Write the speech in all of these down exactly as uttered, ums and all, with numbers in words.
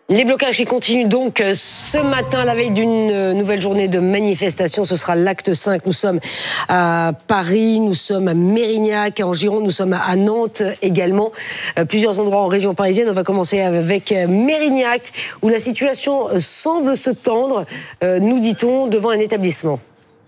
Les blocages qui continuent donc ce matin, la veille d'une nouvelle journée de manifestation. Ce sera l'acte cinq. Nous sommes à Paris, nous sommes à Mérignac, en Gironde, nous sommes à Nantes également. Plusieurs endroits en région parisienne. On va commencer avec Mérignac, où la situation semble se tendre, nous dit-on, devant un établissement.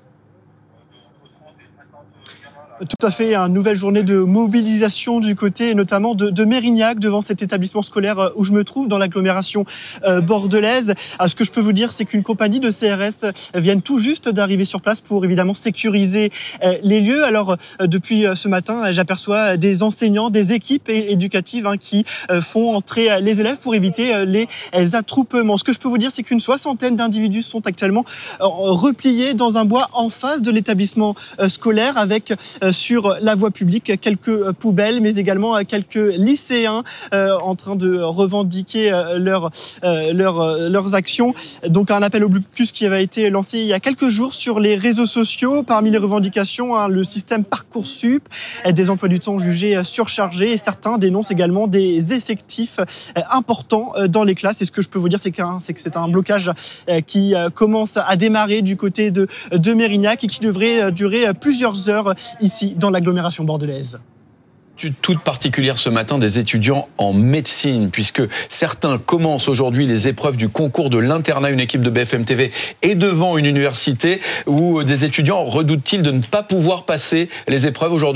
Tout à fait, une nouvelle journée de mobilisation du côté notamment de, de Mérignac devant cet établissement scolaire où je me trouve dans l'agglomération euh, bordelaise. Ah, ce que je peux vous dire, c'est qu'une compagnie de C R S vient tout juste d'arriver sur place pour évidemment sécuriser euh, les lieux. Alors euh, depuis ce matin, j'aperçois des enseignants, des équipes éducatives hein, qui euh, font entrer les élèves pour éviter euh, les attroupements. Ce que je peux vous dire, c'est qu'une soixantaine d'individus sont actuellement euh, repliés dans un bois en face de l'établissement euh, scolaire avec euh, sur la voie publique, quelques poubelles, mais également quelques lycéens euh, en train de revendiquer euh, leur, euh, leur, euh, leurs actions. Donc un appel au blocus qui avait été lancé il y a quelques jours sur les réseaux sociaux. Parmi les revendications, hein, le système Parcoursup, des emplois du temps jugés surchargés, et certains dénoncent également des effectifs euh, importants dans les classes. Et ce que je peux vous dire, c'est, qu'un, c'est que c'est un blocage euh, qui euh, commence à démarrer du côté de, de Mérignac et qui devrait durer plusieurs heures ici dans l'agglomération bordelaise. Toute particulière ce matin des étudiants en médecine, puisque certains commencent aujourd'hui les épreuves du concours de l'internat. Une équipe de B F M T V est devant une université où des étudiants redoutent-ils de ne pas pouvoir passer les épreuves aujourd'hui ?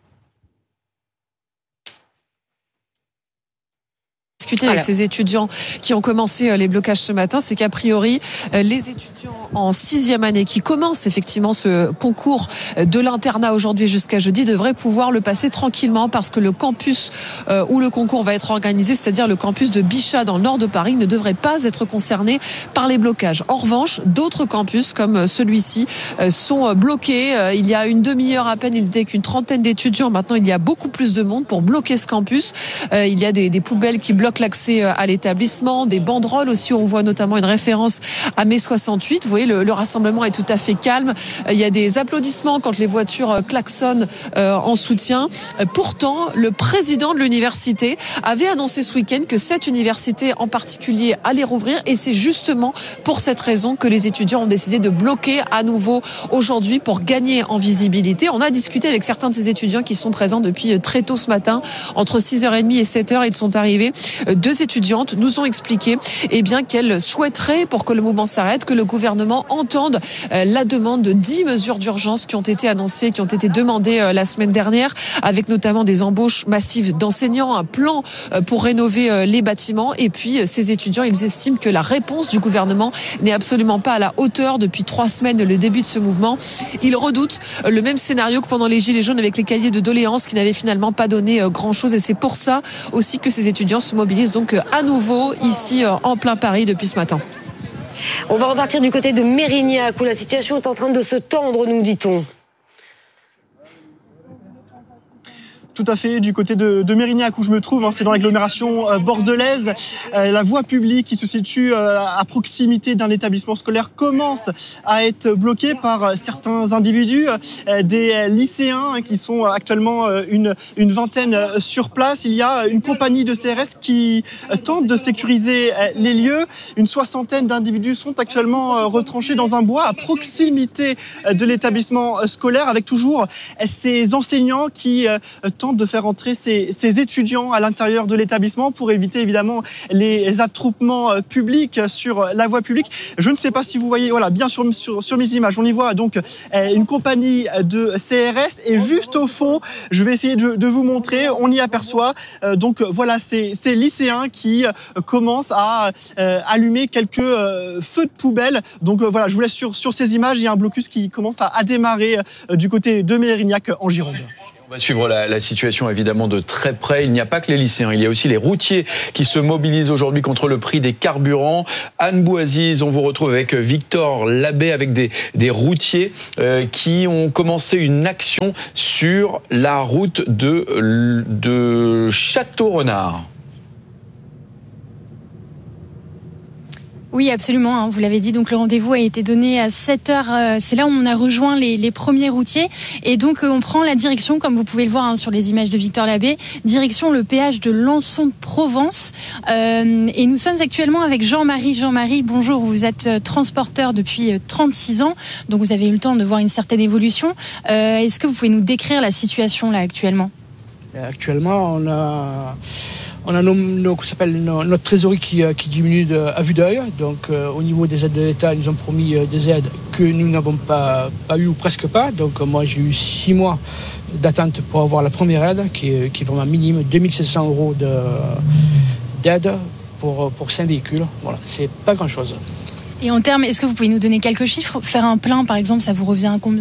Discuter avec ces étudiants qui ont commencé les blocages ce matin, c'est qu'a priori les étudiants en sixième année qui commencent effectivement ce concours de l'internat aujourd'hui jusqu'à jeudi devraient pouvoir le passer tranquillement parce que le campus où le concours va être organisé, c'est-à-dire le campus de Bichat dans le nord de Paris, ne devrait pas être concerné par les blocages. En revanche, d'autres campus comme celui-ci sont bloqués. Il y a une demi-heure à peine, il n'était qu'une trentaine d'étudiants. Maintenant, il y a beaucoup plus de monde pour bloquer ce campus. Il y a des, des poubelles qui bloquent l'accès à l'établissement, des banderoles aussi, on voit notamment une référence à mai soixante-huit. Vous voyez, le, le rassemblement est tout à fait calme. Il y a des applaudissements quand les voitures klaxonnent euh, en soutien. Pourtant, le président de l'université avait annoncé ce week-end que cette université en particulier allait rouvrir, et c'est justement pour cette raison que les étudiants ont décidé de bloquer à nouveau aujourd'hui pour gagner en visibilité. On a discuté avec certains de ces étudiants qui sont présents depuis très tôt ce matin, entre six heures trente et sept heures, ils sont arrivés. Deux étudiantes nous ont expliqué eh bien, qu'elles souhaiteraient, pour que le mouvement s'arrête, que le gouvernement entende la demande de dix mesures d'urgence qui ont été annoncées, qui ont été demandées la semaine dernière, avec notamment des embauches massives d'enseignants, un plan pour rénover les bâtiments. Et puis, ces étudiants, ils estiment que la réponse du gouvernement n'est absolument pas à la hauteur depuis trois semaines, le début de ce mouvement. Ils redoutent le même scénario que pendant les Gilets jaunes avec les cahiers de doléances qui n'avaient finalement pas donné grand-chose. Et c'est pour ça aussi que ces étudiants se mobilisent donc à nouveau ici en plein Paris depuis ce matin. On va repartir du côté de Mérignac où la situation est en train de se tendre, nous dit-on. Tout à fait, du côté de, de Mérignac où je me trouve, hein, c'est dans l'agglomération euh, bordelaise. Euh, la voie publique qui se situe euh, à proximité d'un établissement scolaire commence à être bloquée par euh, certains individus, euh, des lycéens hein, qui sont actuellement euh, une, une vingtaine euh, sur place. Il y a une compagnie de C R S qui euh, tente de sécuriser euh, les lieux. Une soixantaine d'individus sont actuellement euh, retranchés dans un bois à proximité euh, de l'établissement euh, scolaire, avec toujours euh, ces enseignants qui euh, tente de faire entrer ces, ces étudiants à l'intérieur de l'établissement pour éviter évidemment les attroupements publics sur la voie publique. Je ne sais pas si vous voyez, voilà, bien sur, sur, sur mes images, on y voit donc une compagnie de C R S et juste au fond, je vais essayer de, de vous montrer, on y aperçoit donc voilà ces, ces lycéens qui commencent à euh, allumer quelques euh, feux de poubelle. Donc euh, voilà, je vous laisse sur, sur ces images, il y a un blocus qui commence à, à démarrer euh, du côté de Mérignac en Gironde. On va suivre la, la situation évidemment de très près. Il n'y a pas que les lycéens, il y a aussi les routiers qui se mobilisent aujourd'hui contre le prix des carburants. Anne Bouaziz, on vous retrouve avec Victor Labbé, avec des, des routiers euh, qui ont commencé une action sur la route de, de Château-Renard. Oui, absolument. Hein, vous l'avez dit, donc le rendez-vous a été donné à sept heures. Euh, c'est là où on a rejoint les, les premiers routiers. Et donc, euh, on prend la direction, comme vous pouvez le voir hein, sur les images de Victor Labbé, direction le péage de Lançon-Provence. Euh, et nous sommes actuellement avec Jean-Marie. Jean-Marie, bonjour. Vous êtes euh, transporteur depuis euh, trente-six ans. Donc, vous avez eu le temps de voir une certaine évolution. Euh, est-ce que vous pouvez nous décrire la situation là actuellement ? Actuellement, on a... On a nos, nos, s'appelle, nos, notre trésorerie qui, qui diminue de, à vue d'œil. Donc euh, au niveau des aides de l'État, ils nous ont promis euh, des aides que nous n'avons pas, pas eu ou presque pas. Donc euh, moi j'ai eu six mois d'attente pour avoir la première aide qui est, qui est vraiment minime, deux mille sept cents euros de, d'aide pour, pour cinq véhicules. Voilà, c'est pas grand chose. Et en termes, est-ce que vous pouvez nous donner quelques chiffres ? Faire un plein par exemple, ça vous revient à combien ?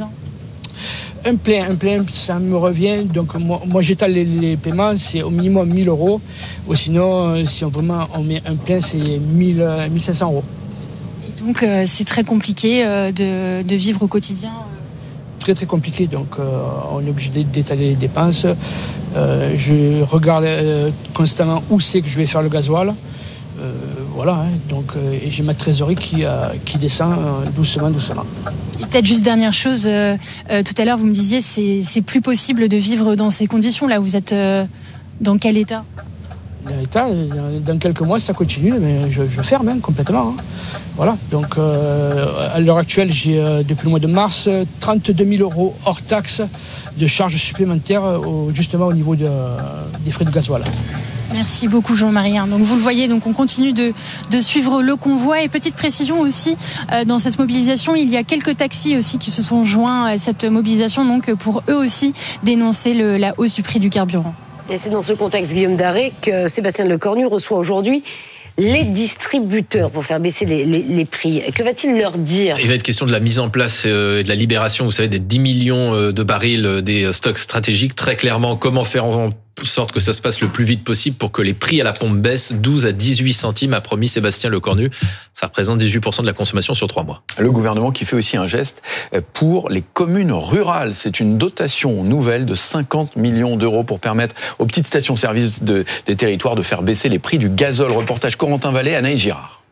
Un plein, un plein, ça me revient. Donc moi, moi j'étale les, les paiements, c'est au minimum mille euros. Ou sinon, si on vraiment on met un plein, c'est mille, mille cinq cents euros. Et donc euh, c'est très compliqué euh, de, de vivre au quotidien. Très très compliqué. Donc euh, on est obligé d'étaler les dépenses. Euh, je regarde euh, constamment où c'est que je vais faire le gasoil. Euh, voilà. Hein, donc euh, et j'ai ma trésorerie qui, euh, qui descend euh, doucement, doucement. Et peut-être juste dernière chose, euh, euh, tout à l'heure vous me disiez c'est c'est plus possible de vivre dans ces conditions là. Vous êtes euh, dans quel état ? Dans l'état, dans quelques mois ça continue, mais je, je ferme hein, complètement. Hein. Voilà. Donc euh, à l'heure actuelle j'ai euh, depuis le mois de mars trente-deux mille euros hors taxes de charges supplémentaires au, justement au niveau de, des frais de gasoil. Merci beaucoup Jean-Marie. Donc vous le voyez, donc on continue de, de suivre le convoi. Et petite précision aussi, euh, dans cette mobilisation, il y a quelques taxis aussi qui se sont joints à cette mobilisation, donc pour eux aussi dénoncer le, la hausse du prix du carburant. Et c'est dans ce contexte, Guillaume Daré, que Sébastien Lecornu reçoit aujourd'hui les distributeurs pour faire baisser les, les, les prix. Que va-t-il leur dire ? Il va être question de la mise en place et de la libération, vous savez, des dix millions de barils des stocks stratégiques. Très clairement, comment faire en sorte que ça se passe le plus vite possible pour que les prix à la pompe baissent. douze à dix-huit centimes, a promis Sébastien Lecornu. Ça représente dix-huit pour cent de la consommation sur trois mois. Le gouvernement qui fait aussi un geste pour les communes rurales. C'est une dotation nouvelle de cinquante millions d'euros pour permettre aux petites stations-service de, des territoires de faire baisser les prix du gazole. Reportage Corentin Vallée, Anaïs Girard.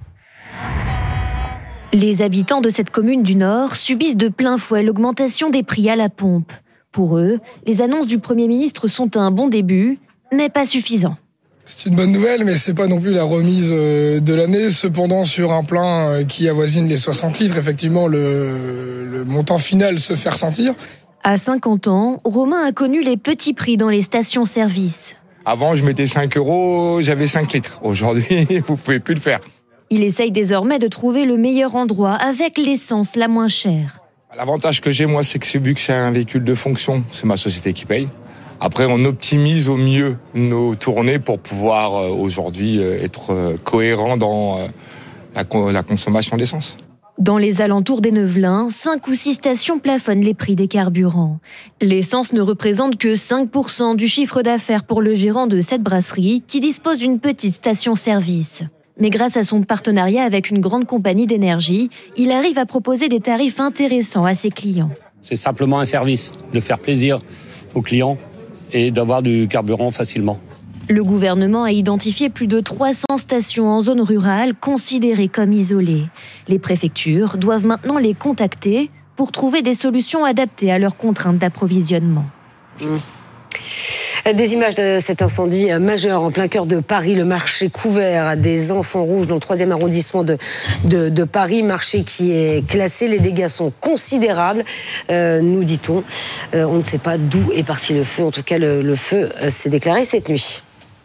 Les habitants de cette commune du Nord subissent de plein fouet l'augmentation des prix à la pompe. Pour eux, les annonces du Premier ministre sont un bon début, mais pas suffisant. C'est une bonne nouvelle, mais c'est pas non plus la remise de l'année. Cependant, sur un plein qui avoisine les soixante litres, effectivement, le, le montant final se fait ressentir. À cinquante ans, Romain a connu les petits prix dans les stations-service. Avant, je mettais cinq euros, j'avais cinq litres. Aujourd'hui, vous pouvez plus le faire. Il essaye désormais de trouver le meilleur endroit avec l'essence la moins chère. L'avantage que j'ai, moi, c'est que vu que c'est un véhicule de fonction, c'est ma société qui paye. Après, on optimise au mieux nos tournées pour pouvoir euh, aujourd'hui euh, être euh, cohérent dans euh, la, la consommation d'essence. Dans les alentours des Neuvelins, cinq ou six stations plafonnent les prix des carburants. L'essence ne représente que cinq pour cent du chiffre d'affaires pour le gérant de cette brasserie qui dispose d'une petite station-service. Mais grâce à son partenariat avec une grande compagnie d'énergie, il arrive à proposer des tarifs intéressants à ses clients. C'est simplement un service, de faire plaisir aux clients et d'avoir du carburant facilement. Le gouvernement a identifié plus de trois cents stations en zone rurale considérées comme isolées. Les préfectures doivent maintenant les contacter pour trouver des solutions adaptées à leurs contraintes d'approvisionnement. Mmh. Des images de cet incendie majeur en plein cœur de Paris, le marché couvert à des enfants rouges dans le troisième arrondissement de, de, de Paris, marché qui est classé. Les dégâts sont considérables, euh, nous dit-on. Euh, on ne sait pas d'où est parti le feu. En tout cas, le, le feu euh, s'est déclaré cette nuit.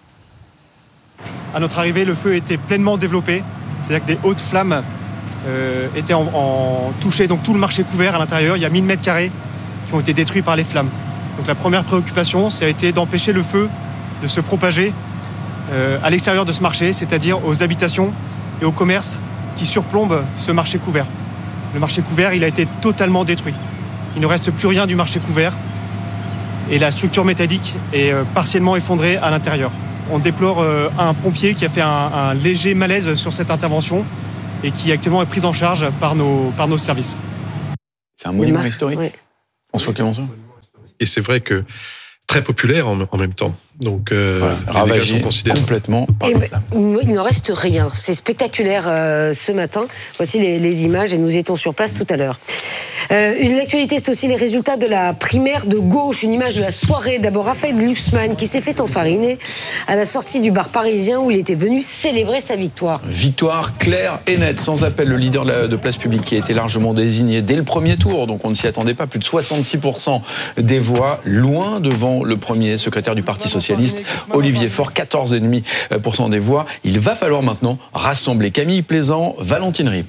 À notre arrivée, le feu était pleinement développé. C'est-à-dire que des hautes flammes euh, étaient en, en touché donc tout le marché couvert à l'intérieur. Il y a mille mètres carrés qui ont été détruits par les flammes. Donc la première préoccupation, ça a été d'empêcher le feu de se propager euh, à l'extérieur de ce marché, c'est-à-dire aux habitations et aux commerces qui surplombent ce marché couvert. Le marché couvert, il a été totalement détruit. Il ne reste plus rien du marché couvert et la structure métallique est euh, partiellement effondrée à l'intérieur. On déplore euh, un pompier qui a fait un, un léger malaise sur cette intervention et qui actuellement est pris en charge par nos, par nos services. C'est un monument Marc, historique. oui. François Clémenceau. Et c'est vrai que très populaire en, en même temps. Donc, euh, voilà, ravagé complètement par le flamme. Il n'en reste rien. C'est spectaculaire euh, ce matin. Voici les, les images et nous étions sur place tout à l'heure. Euh, une actualité, c'est aussi les résultats de la primaire de gauche. Une image de la soirée. D'abord, Raphaël Glucksmann qui s'est fait enfariner à la sortie du bar parisien où il était venu célébrer sa victoire. Victoire claire et nette, sans appel. Le leader de Place Publique qui a été largement désigné dès le premier tour. Donc on ne s'y attendait pas. Plus de soixante-six pour cent des voix, loin devant le premier secrétaire du Parti socialiste. Olivier Faure, quatorze virgule cinq pour cent des voix. Il va falloir maintenant rassembler Camille Plaisant, Valentine Ribes.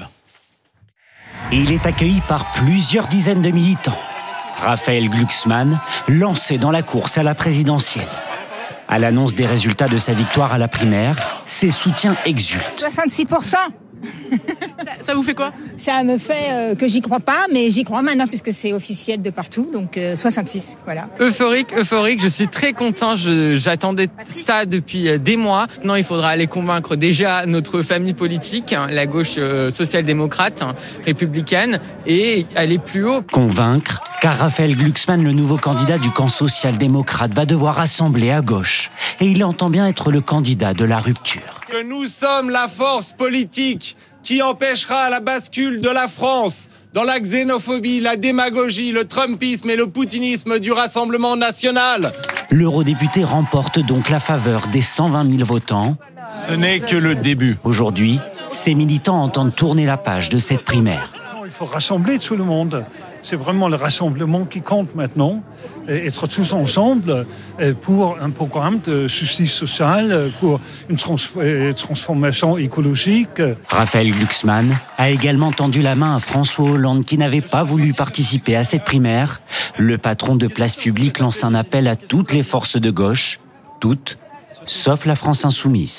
Il est accueilli par plusieurs dizaines de militants. Raphaël Glucksmann, lancé dans la course à la présidentielle. À l'annonce des résultats de sa victoire à la primaire, ses soutiens exultent. soixante-six pour cent. Ça, ça vous fait quoi? Ça me fait euh, que j'y crois pas, mais j'y crois maintenant puisque c'est officiel de partout, donc euh, soixante-six, voilà. Euphorique, euphorique, je suis très content, je, j'attendais ça depuis des mois. Maintenant, il faudra aller convaincre déjà notre famille politique, la gauche euh, social-démocrate, républicaine, et aller plus haut. Convaincre, car Raphaël Glucksmann, le nouveau candidat du camp social-démocrate, va devoir rassembler à gauche. Et il entend bien être le candidat de la rupture. Que nous sommes la force politique qui empêchera la bascule de la France dans la xénophobie, la démagogie, le trumpisme et le poutinisme du Rassemblement national. L'eurodéputé remporte donc la faveur des cent vingt mille votants. Ce n'est que le début. Aujourd'hui, ces militants entendent tourner la page de cette primaire. Il faut rassembler tout le monde. C'est vraiment le rassemblement qui compte maintenant. Être tous ensemble pour un programme de justice sociale, pour une transformation écologique. Raphaël Glucksmann a également tendu la main à François Hollande qui n'avait pas voulu participer à cette primaire. Le patron de Place Publique lance un appel à toutes les forces de gauche, toutes, sauf la France insoumise.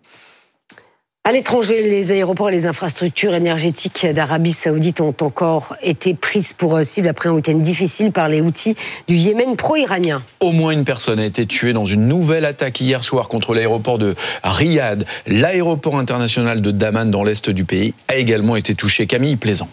À l'étranger, les aéroports et les infrastructures énergétiques d'Arabie Saoudite ont encore été prises pour cible après un week-end difficile par les Houthis du Yémen pro-iranien. Au moins une personne a été tuée dans une nouvelle attaque hier soir contre l'aéroport de Riyad. L'aéroport international de Daman dans l'est du pays a également été touché. Camille Plaisant.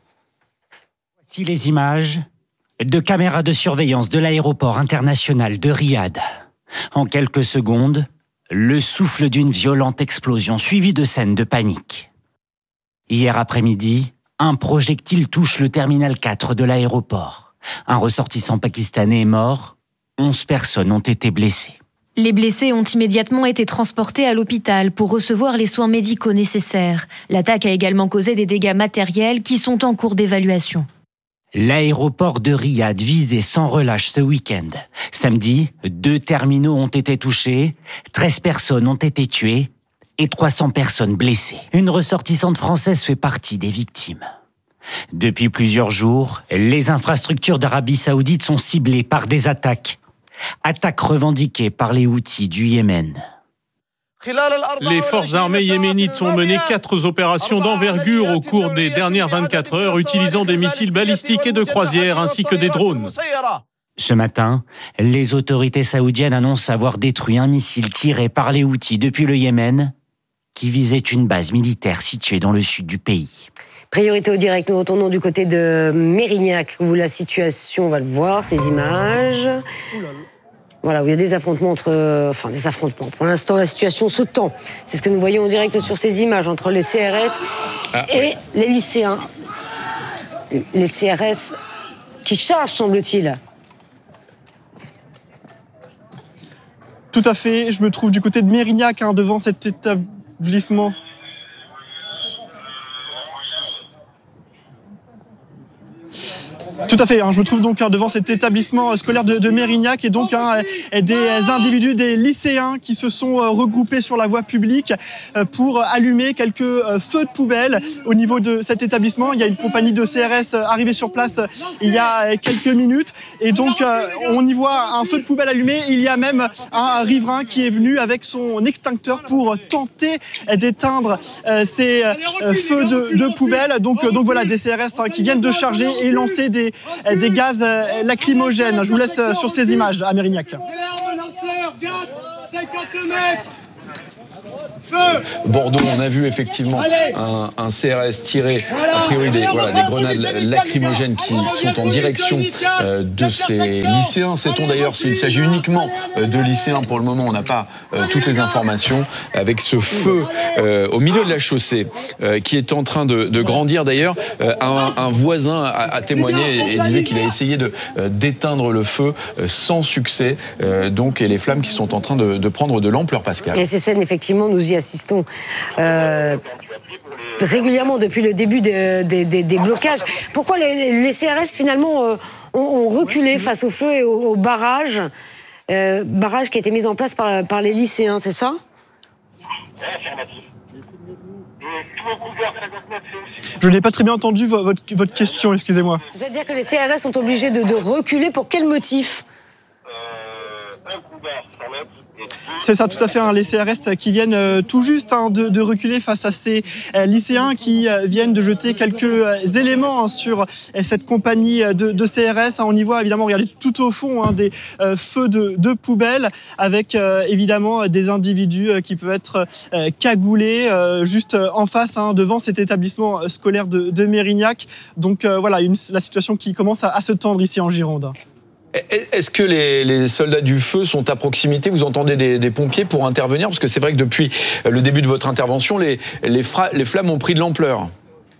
Voici les images de caméras de surveillance de l'aéroport international de Riyad. En quelques secondes, le souffle d'une violente explosion suivie de scènes de panique. Hier après-midi, un projectile touche le terminal quatre de l'aéroport. Un ressortissant pakistanais est mort, onze personnes ont été blessées. Les blessés ont immédiatement été transportés à l'hôpital pour recevoir les soins médicaux nécessaires. L'attaque a également causé des dégâts matériels qui sont en cours d'évaluation. L'aéroport de Riyad visé sans relâche ce week-end. Samedi, deux terminaux ont été touchés, treize personnes ont été tuées et trois cents personnes blessées. Une ressortissante française fait partie des victimes. Depuis plusieurs jours, les infrastructures d'Arabie Saoudite sont ciblées par des attaques. Attaques revendiquées par les Houthis du Yémen. Les forces armées yéménites ont mené quatre opérations d'envergure au cours des dernières vingt-quatre heures, utilisant des missiles balistiques et de croisière ainsi que des drones. Ce matin, les autorités saoudiennes annoncent avoir détruit un missile tiré par les Houthis depuis le Yémen, qui visait une base militaire située dans le sud du pays. Priorité au direct, nous retournons du côté de Mérignac, où la situation, on va le voir, ces images. Voilà, où il y a des affrontements entre... Enfin, des affrontements. Pour l'instant, la situation se tend. C'est ce que nous voyons en direct sur ces images, entre les C R S ah, et oui. les lycéens. Les C R S qui chargent, semble-t-il. Tout à fait. Je me trouve du côté de Mérignac, hein, devant cet établissement. Tout à fait, hein, je me trouve donc hein, devant cet établissement scolaire de, de Mérignac et donc hein, des individus, des lycéens qui se sont euh, regroupés sur la voie publique euh, pour allumer quelques euh, feux de poubelle au niveau de cet établissement. Il y a une compagnie de C R S arrivée sur place euh, il y a quelques minutes et donc euh, on y voit un feu de poubelle allumé. Il y a même un riverain qui est venu avec son extincteur pour tenter d'éteindre euh, ces euh, feux de, de poubelle. Donc, euh, donc voilà, des C R S hein, qui viennent de charger et lancer des des gaz lacrymogènes. Je vous laisse sur ces images à Mérignac. Bordeaux, on a vu effectivement un, un C R S tirer a priori des, voilà, des grenades lacrymogènes qui sont en direction euh, de ces lycéens. Sait-on d'ailleurs s'il s'agit uniquement de lycéens? Pour le moment, on n'a pas euh, toutes les informations. Avec ce feu euh, au milieu de la chaussée euh, qui est en train de, de grandir d'ailleurs, euh, un, un voisin a, a témoigné et, et disait qu'il a essayé de euh, d'éteindre le feu euh, sans succès. Euh, donc, et les flammes qui sont en train de, de prendre de l'ampleur, Pascal. Et ces scènes, effectivement, nous y assistons euh, régulièrement depuis le début de, de, de, des blocages. Pourquoi les, les C R S, finalement, euh, ont, ont reculé face au feu et au, au barrage, euh, barrage qui a été mis en place par, par les lycéens, c'est ça ? Je n'ai pas très bien entendu votre, votre question, excusez-moi. C'est-à-dire que les C R S sont obligés de, de reculer pour quel motif ? C'est ça, tout à fait. Hein, les C R S qui viennent euh, tout juste hein, de, de reculer face à ces euh, lycéens qui euh, viennent de jeter quelques euh, éléments hein, sur euh, cette compagnie de, de C R S. Hein, on y voit évidemment, regardez tout au fond, hein, des euh, feux de, de poubelles avec euh, évidemment des individus euh, qui peuvent être euh, cagoulés euh, juste en face, hein, devant cet établissement scolaire de, de Mérignac. Donc euh, voilà, une, la situation qui commence à, à se tendre ici en Gironde. Est-ce que les, les soldats du feu sont à proximité? Vous entendez des, des pompiers pour intervenir? Parce que c'est vrai que depuis le début de votre intervention, les, les, fra- les flammes ont pris de l'ampleur.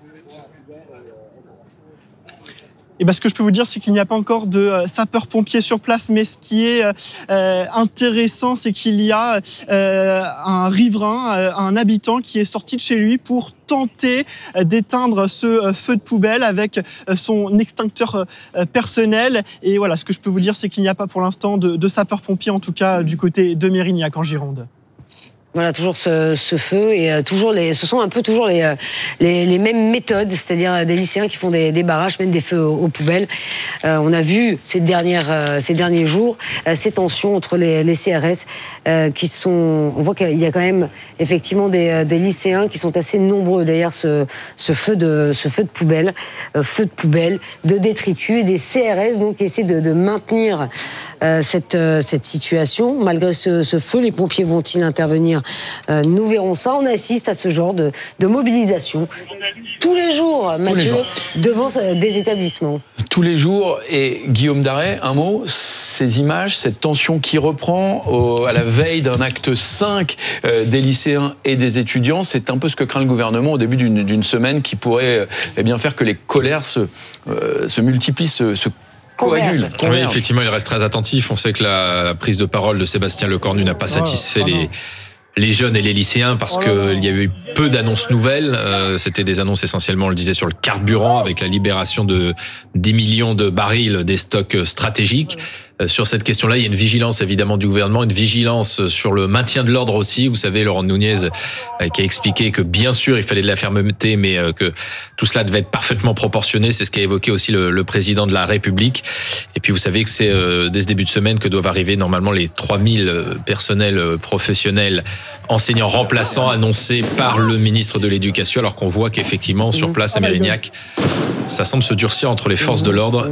Et ben, ce que je peux vous dire, c'est qu'il n'y a pas encore de euh, sapeurs-pompiers sur place, mais ce qui est euh, intéressant, c'est qu'il y a euh, un riverain, euh, un habitant qui est sorti de chez lui pour tenter euh, d'éteindre ce euh, feu de poubelle avec euh, son extincteur euh, personnel. Et voilà, ce que je peux vous dire, c'est qu'il n'y a pas pour l'instant de, de sapeurs-pompiers, en tout cas du côté de Mérignac en Gironde. Voilà, toujours ce, ce feu et euh, toujours les, ce sont un peu toujours les, euh, les, les mêmes méthodes, c'est-à-dire des lycéens qui font des, des barrages, mettent des feux aux, aux poubelles. Euh, on a vu ces dernières, euh, ces derniers jours euh, ces tensions entre les, les C R S euh, qui sont. On voit qu'il y a quand même effectivement des, des lycéens qui sont assez nombreux derrière ce, ce feu de, ce feu de poubelle, euh, feu de poubelle, de détritus et des C R S donc qui essaient de, de maintenir euh, cette, euh, cette situation malgré ce, ce feu. Les pompiers vont-ils intervenir? Euh, nous verrons ça. On assiste à ce genre de, de mobilisation tous les jours, Mathieu, les jours. devant des établissements. Tous les jours. Et Guillaume Darey, un mot, ces images, cette tension qui reprend au, à la veille d'un acte cinq euh, des lycéens et des étudiants, c'est un peu ce que craint le gouvernement au début d'une, d'une semaine qui pourrait euh, eh bien faire que les colères se, euh, se multiplient, se, se Coagule. Oui, effectivement, il reste très attentif. On sait que la prise de parole de Sébastien Lecornu n'a pas satisfait oh, les... les jeunes et les lycéens parce oh qu'il y a eu peu d'annonces nouvelles. Euh, c'était des annonces essentiellement, on le disait, sur le carburant avec la libération de dix millions de barils des stocks stratégiques. Euh, sur cette question-là, il y a une vigilance évidemment du gouvernement, une vigilance sur le maintien de l'ordre aussi. Vous savez, Laurent Nunez euh, qui a expliqué que bien sûr il fallait de la fermeté, mais euh, que tout cela devait être parfaitement proportionné. C'est ce qu'a évoqué aussi le, le président de la République. Et puis vous savez que c'est euh, dès ce début de semaine que doivent arriver normalement les trois mille personnels professionnels enseignants remplaçants annoncés par le ministre de l'Éducation, alors qu'on voit qu'effectivement sur place à Mérignac, ça semble se durcir entre les forces de l'ordre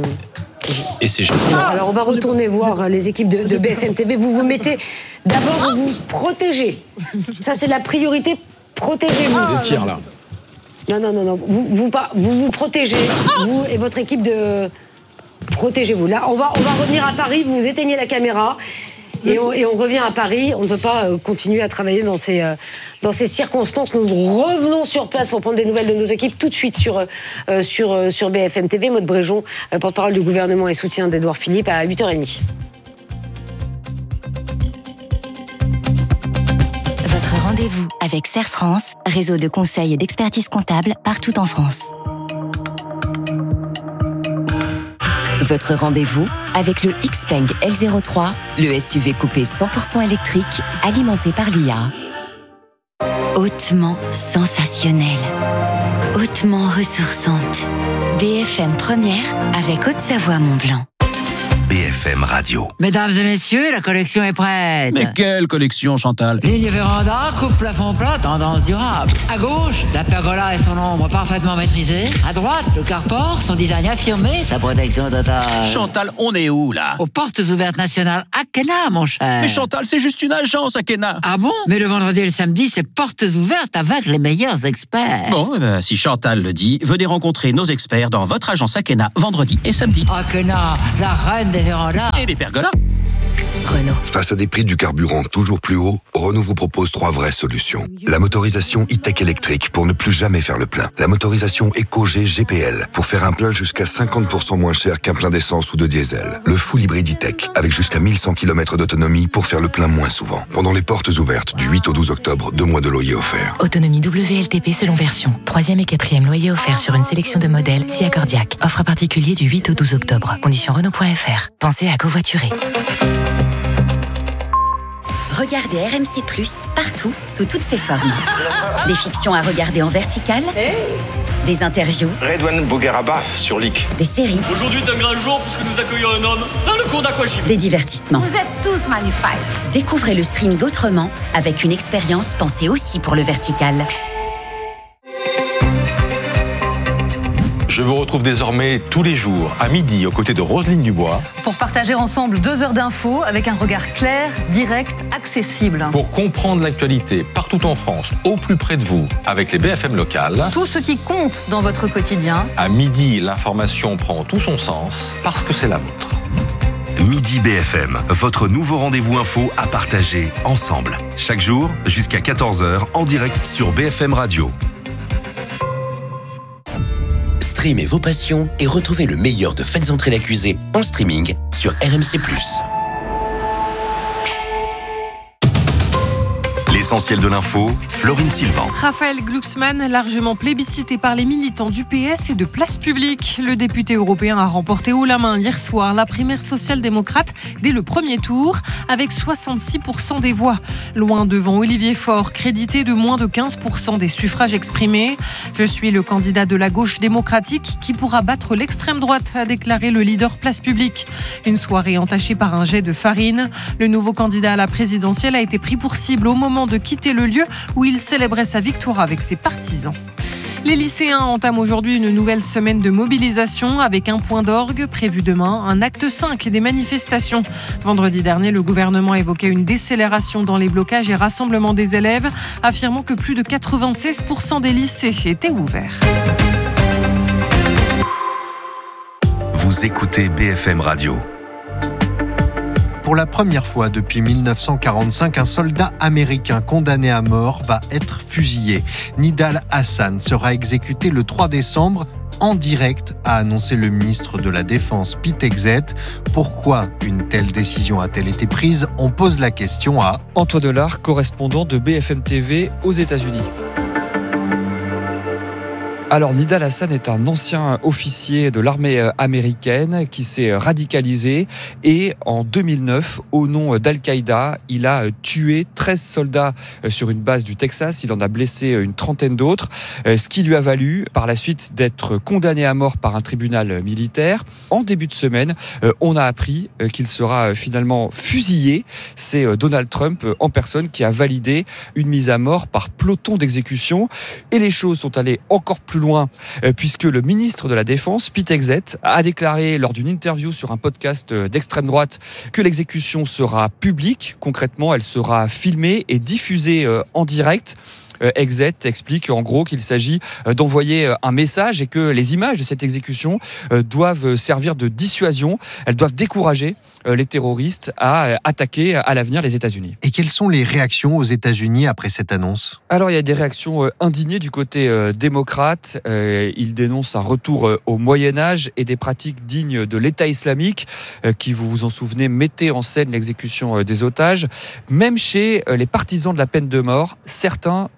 et ces jeunes. Alors on va retourner voir les équipes de, de B F M T V. Vous vous mettez d'abord, vous vous protégez. Ça c'est la priorité. Protégez-vous. Des tirs là. Non non non non. Vous vous vous, vous protégez. Vous et votre équipe de protégez-vous. Là on va on va revenir à Paris. Vous éteignez la caméra. Et on, et on revient à Paris. On ne peut pas euh, continuer à travailler dans ces, euh, dans ces circonstances. Nous revenons sur place pour prendre des nouvelles de nos équipes tout de suite sur, euh, sur, euh, sur B F M T V. Maud Bréjon, euh, porte-parole du gouvernement et soutien d'Édouard Philippe, à huit heures trente. Votre rendez-vous avec Serre France, réseau de conseils et d'expertise comptable partout en France. Votre rendez-vous avec le Xpeng L zéro trois, le S U V coupé cent pour cent électrique alimenté par l'I A. Hautement sensationnelle, hautement ressourçante. B F M Première avec Haute-Savoie Mont-Blanc. B F M Radio. Mesdames et messieurs, la collection est prête. Mais quelle collection, Chantal? Ligne véranda, coupe plafond plat, tendance durable. À gauche, la pergola et son ombre parfaitement maîtrisée. À droite, le carport, son design affirmé, sa protection totale. Chantal, on est où, là? Aux portes ouvertes nationales Akena, mon cher. Mais Chantal, c'est juste une agence, Akena. Ah bon? Mais le vendredi et le samedi, c'est portes ouvertes avec les meilleurs experts. Bon, eh ben, si Chantal le dit, venez rencontrer nos experts dans votre agence Akena, vendredi et samedi. Akena, la reine des vérandas. Et des pergolas. Renault. Face à des prix du carburant toujours plus hauts, Renault vous propose trois vraies solutions. La motorisation e-tech électrique pour ne plus jamais faire le plein. La motorisation EcoG G P L pour faire un plein jusqu'à cinquante pour cent moins cher qu'un plein d'essence ou de diesel. Le full hybride e-tech avec jusqu'à mille cent kilomètres d'autonomie pour faire le plein moins souvent. Pendant les portes ouvertes du huit au douze octobre, deux mois de loyer offerts. Autonomie W L T P selon version. Troisième et quatrième loyer offert sur une sélection de modèles si accordiaque. Offre à particulier du huit au douze octobre. Conditions Renault point F R. Pensez à covoiturer. Regardez R M C plus, partout, sous toutes ses formes. Des fictions à regarder en vertical, des interviews, Redouane Bougueraba sur L I C. des séries, Aujourd'hui est un grand jour puisque nous accueillons un homme dans le cours d'aquagym. des divertissements. Vous êtes tous magnifiques. Découvrez le streaming autrement, avec une expérience pensée aussi pour le vertical. Je vous retrouve désormais tous les jours à midi aux côtés de Roselyne Dubois pour partager ensemble deux heures d'infos avec un regard clair, direct, accessible. pour comprendre l'actualité partout en France, au plus près de vous, avec les B F M locales. Tout ce qui compte dans votre quotidien. À midi, l'information prend tout son sens parce que c'est la vôtre. Midi B F M, votre nouveau rendez-vous info à partager ensemble. Chaque jour, jusqu'à quatorze heures, en direct sur B F M Radio. Streamez vos passions et retrouvez le meilleur de Faites entrer l'accusé en streaming sur R M C plus. L'essentiel de l'info, Florine Sylvain. Raphaël Glucksmann, largement plébiscité par les militants du P S et de Place Publique. Le député européen a remporté haut la main hier soir la primaire social-démocrate dès le premier tour, avec soixante-six pour cent des voix. Loin devant Olivier Faure, crédité de moins de quinze pour cent des suffrages exprimés. Je suis le candidat de la gauche démocratique qui pourra battre l'extrême droite, a déclaré le leader Place Publique. Une soirée entachée par un jet de farine. Le nouveau candidat à la présidentielle a été pris pour cible au moment de quitter le lieu où il célébrait sa victoire avec ses partisans. Les lycéens entament aujourd'hui une nouvelle semaine de mobilisation avec un point d'orgue prévu demain, un acte cinq des manifestations. Vendredi dernier, le gouvernement évoquait une décélération dans les blocages et rassemblements des élèves, affirmant que plus de quatre-vingt-seize pour cent des lycées étaient ouverts. Vous écoutez B F M Radio. Pour la première fois depuis mille neuf cent quarante-cinq, un soldat américain condamné à mort va être fusillé. Nidal Hasan sera exécuté le trois décembre en direct, a annoncé le ministre de la Défense Pete Hegseth. Pourquoi une telle décision a-t-elle été prise? On pose la question à Antoine Delard, correspondant de B F M T V aux États-Unis. Alors, Nidal Hasan est un ancien officier de l'armée américaine qui s'est radicalisé et en deux mille neuf, au nom d'Al-Qaïda, il a tué treize soldats sur une base du Texas. Il en a blessé une trentaine d'autres, ce qui lui a valu par la suite d'être condamné à mort par un tribunal militaire. En début de semaine, on a appris qu'il sera finalement fusillé. C'est Donald Trump en personne qui a validé une mise à mort par peloton d'exécution. Et les choses sont allées encore plus loin, puisque le ministre de la Défense, Pete Hegseth, a déclaré lors d'une interview sur un podcast d'extrême droite que l'exécution sera publique. Concrètement, elle sera filmée et diffusée en direct. Hegseth explique en gros qu'il s'agit d'envoyer un message et que les images de cette exécution doivent servir de dissuasion. Elles doivent décourager les terroristes à attaquer à l'avenir les États-Unis. Et quelles sont les réactions aux États-Unis après cette annonce? Alors il y a des réactions indignées du côté démocrate. Ils dénoncent un retour au Moyen-Âge et des pratiques dignes de l'État islamique qui, vous vous en souvenez, mettaient en scène l'exécution des otages. Même chez les partisans de la peine de mort, certains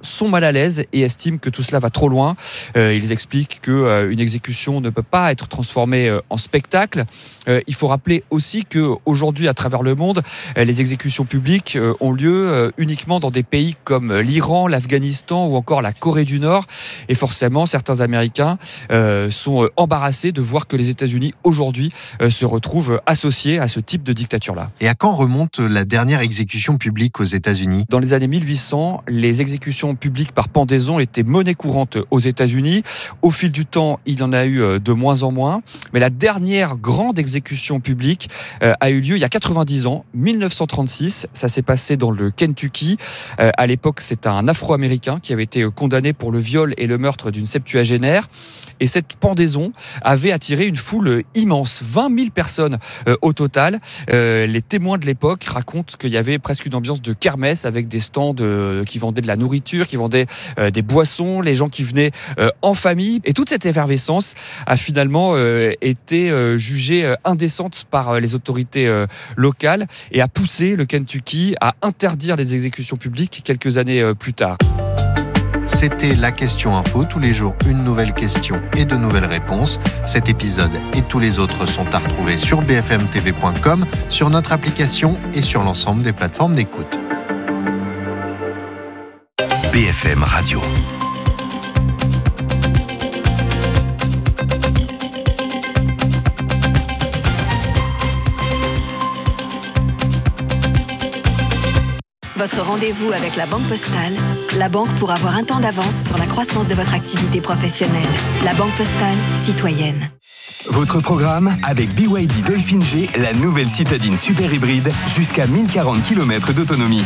sont mal à l'aise et estiment que tout cela va trop loin. Euh, ils expliquent qu'une euh, exécution ne peut pas être transformée euh, en spectacle. Euh, il faut rappeler aussi qu'aujourd'hui, à travers le monde, euh, les exécutions publiques euh, ont lieu euh, uniquement dans des pays comme l'Iran, l'Afghanistan ou encore la Corée du Nord. Et forcément, certains Américains euh, sont euh, embarrassés de voir que les États-Unis, aujourd'hui, euh, se retrouvent associés à ce type de dictature-là. Et à quand remonte la dernière exécution publique aux États-Unis ? Dans les années mille huit cents, les exécutions publiques par pendaison étaient monnaie courante aux États-Unis. Au fil du temps, il y en a eu de moins en moins. Mais la dernière grande exécution publique euh, a eu lieu il y a quatre-vingt-dix ans, mille neuf cent trente-six. Ça s'est passé dans le Kentucky. Euh, à l'époque, c'est un Afro-Américain qui avait été condamné pour le viol et le meurtre d'une septuagénaire. Et cette pendaison avait attiré une foule immense, vingt mille personnes euh, au total. Euh, les témoins de l'époque racontent qu'il y avait presque une ambiance de kermesse avec des stands euh, qui vendaient de la nourriture, qui vendaient euh, des boissons, les gens qui venaient euh, en famille. Et toute cette effervescence a finalement euh, été euh, jugée euh, indécente par euh, les autorités euh, locales et a poussé le Kentucky à interdire les exécutions publiques quelques années euh, plus tard. C'était la question info. Tous les jours, une nouvelle question et de nouvelles réponses. Cet épisode et tous les autres sont à retrouver sur b f m t v point com, sur notre application et sur l'ensemble des plateformes d'écoute. B F M Radio. Votre rendez-vous avec la Banque Postale, la banque pour avoir un temps d'avance sur la croissance de votre activité professionnelle. La Banque Postale, citoyenne. Votre programme avec B Y D Dolphin G, la nouvelle citadine super hybride, jusqu'à mille quarante kilomètres d'autonomie.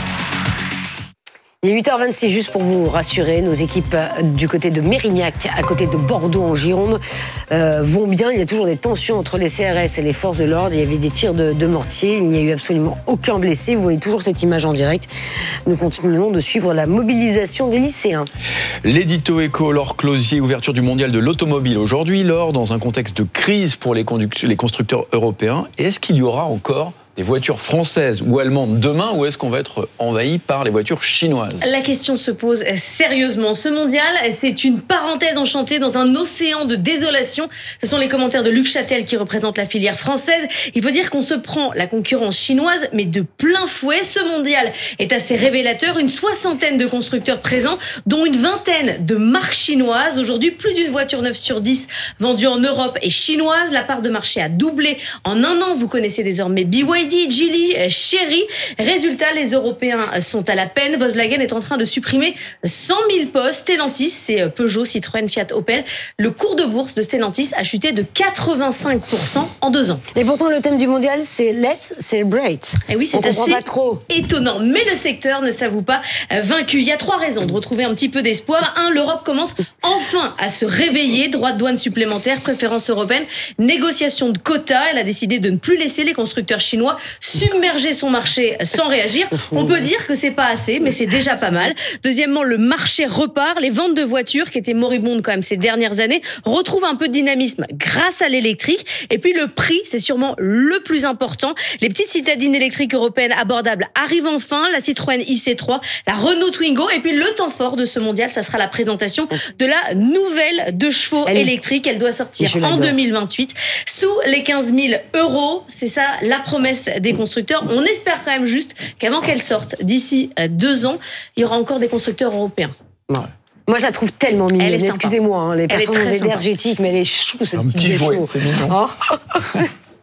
Il est huit heures vingt-six, juste pour vous rassurer, nos équipes du côté de Mérignac, à côté de Bordeaux en Gironde, euh, vont bien. Il y a toujours des tensions entre les C R S et les forces de l'ordre. Il y avait des tirs de, de mortier. Il n'y a eu absolument aucun blessé. Vous voyez toujours cette image en direct. Nous continuons de suivre la mobilisation des lycéens. L'édito éco, Laure Closier, ouverture du mondial de l'automobile aujourd'hui. Laure, dans un contexte de crise pour les, conduct- les constructeurs européens. Et est-ce qu'il y aura encore des voitures françaises ou allemandes demain, ou est-ce qu'on va être envahi par les voitures chinoises ? La question se pose sérieusement. Ce mondial, c'est une parenthèse enchantée dans un océan de désolation. Ce sont les commentaires de Luc Châtel qui représentent la filière française. Il faut dire qu'on se prend la concurrence chinoise, mais de plein fouet. Ce mondial est assez révélateur. Une soixantaine de constructeurs présents, dont une vingtaine de marques chinoises. Aujourd'hui, plus d'une voiture neuve sur dix vendue en Europe est chinoise. La part de marché a doublé en un an. Vous connaissez désormais B Y D, Geely, Chery. Résultat, les Européens sont à la peine. Volkswagen est en train de supprimer cent mille postes. Stellantis, c'est Peugeot, Citroën, Fiat, Opel. Le cours de bourse de Stellantis a chuté de quatre-vingt-cinq pour cent en deux ans. Et pourtant, le thème du mondial, c'est Let's Celebrate. Et oui, c'est On assez pas trop. étonnant. Mais le secteur ne s'avoue pas vaincu. Il y a trois raisons de retrouver un petit peu d'espoir. Un, l'Europe commence enfin à se réveiller. Droits de douane supplémentaires, préférence européenne, négociation de quotas. Elle a décidé de ne plus laisser les constructeurs chinois submerger son marché sans réagir. On peut dire que c'est pas assez, mais c'est déjà pas mal. Deuxièmement, le marché repart. Les ventes de voitures, qui étaient moribondes quand même ces dernières années, retrouvent un peu de dynamisme grâce à l'électrique. Et puis le prix, c'est sûrement le plus important. Les petites citadines électriques européennes abordables arrivent enfin. La Citroën I C trois, la Renault Twingo. Et puis le temps fort de ce mondial, ça sera la présentation de la nouvelle deux chevaux Elle électrique. Elle doit sortir en deux mille vingt-huit sous les quinze mille euros. C'est ça la promesse des constructeurs. On espère quand même juste qu'avant qu'elle sorte, d'ici deux ans, il y aura encore des constructeurs européens. Ouais. Moi, je la trouve tellement mignonne. Excusez-moi, hein, les elle performances énergétiques, mais elle est chou, cette un petit jouet, c'est mignon. Oh.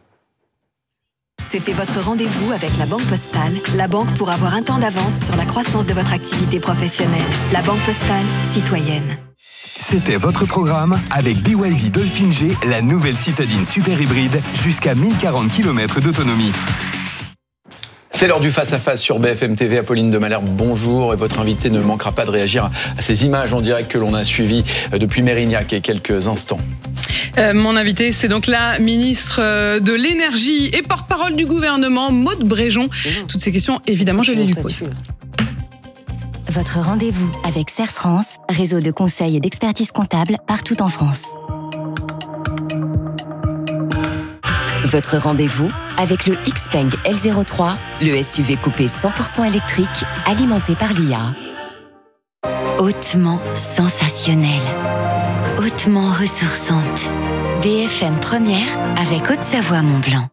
C'était votre rendez-vous avec la Banque Postale, la banque pour avoir un temps d'avance sur la croissance de votre activité professionnelle. La Banque Postale, citoyenne. C'était votre programme avec B Y D Dolphin G, la nouvelle citadine super hybride, jusqu'à mille quarante kilomètres d'autonomie. C'est l'heure du face-à-face sur B F M T V. Apolline de Malherbe, bonjour. Et votre invité ne manquera pas de réagir à ces images en direct que l'on a suivies depuis Mérignac il y a quelques instants. Euh, mon invité, c'est donc la ministre de l'Énergie et porte-parole du gouvernement, Maude Bréjon. Toutes ces questions, évidemment, je les lui pose. Votre rendez-vous avec Serre France, réseau de conseils et d'expertise comptable partout en France. Votre rendez-vous avec le Xpeng L zéro trois, le S U V coupé cent pour cent électrique, alimenté par l'I A. Hautement sensationnelle, hautement ressourçante. B F M Première avec Haute-Savoie Mont-Blanc.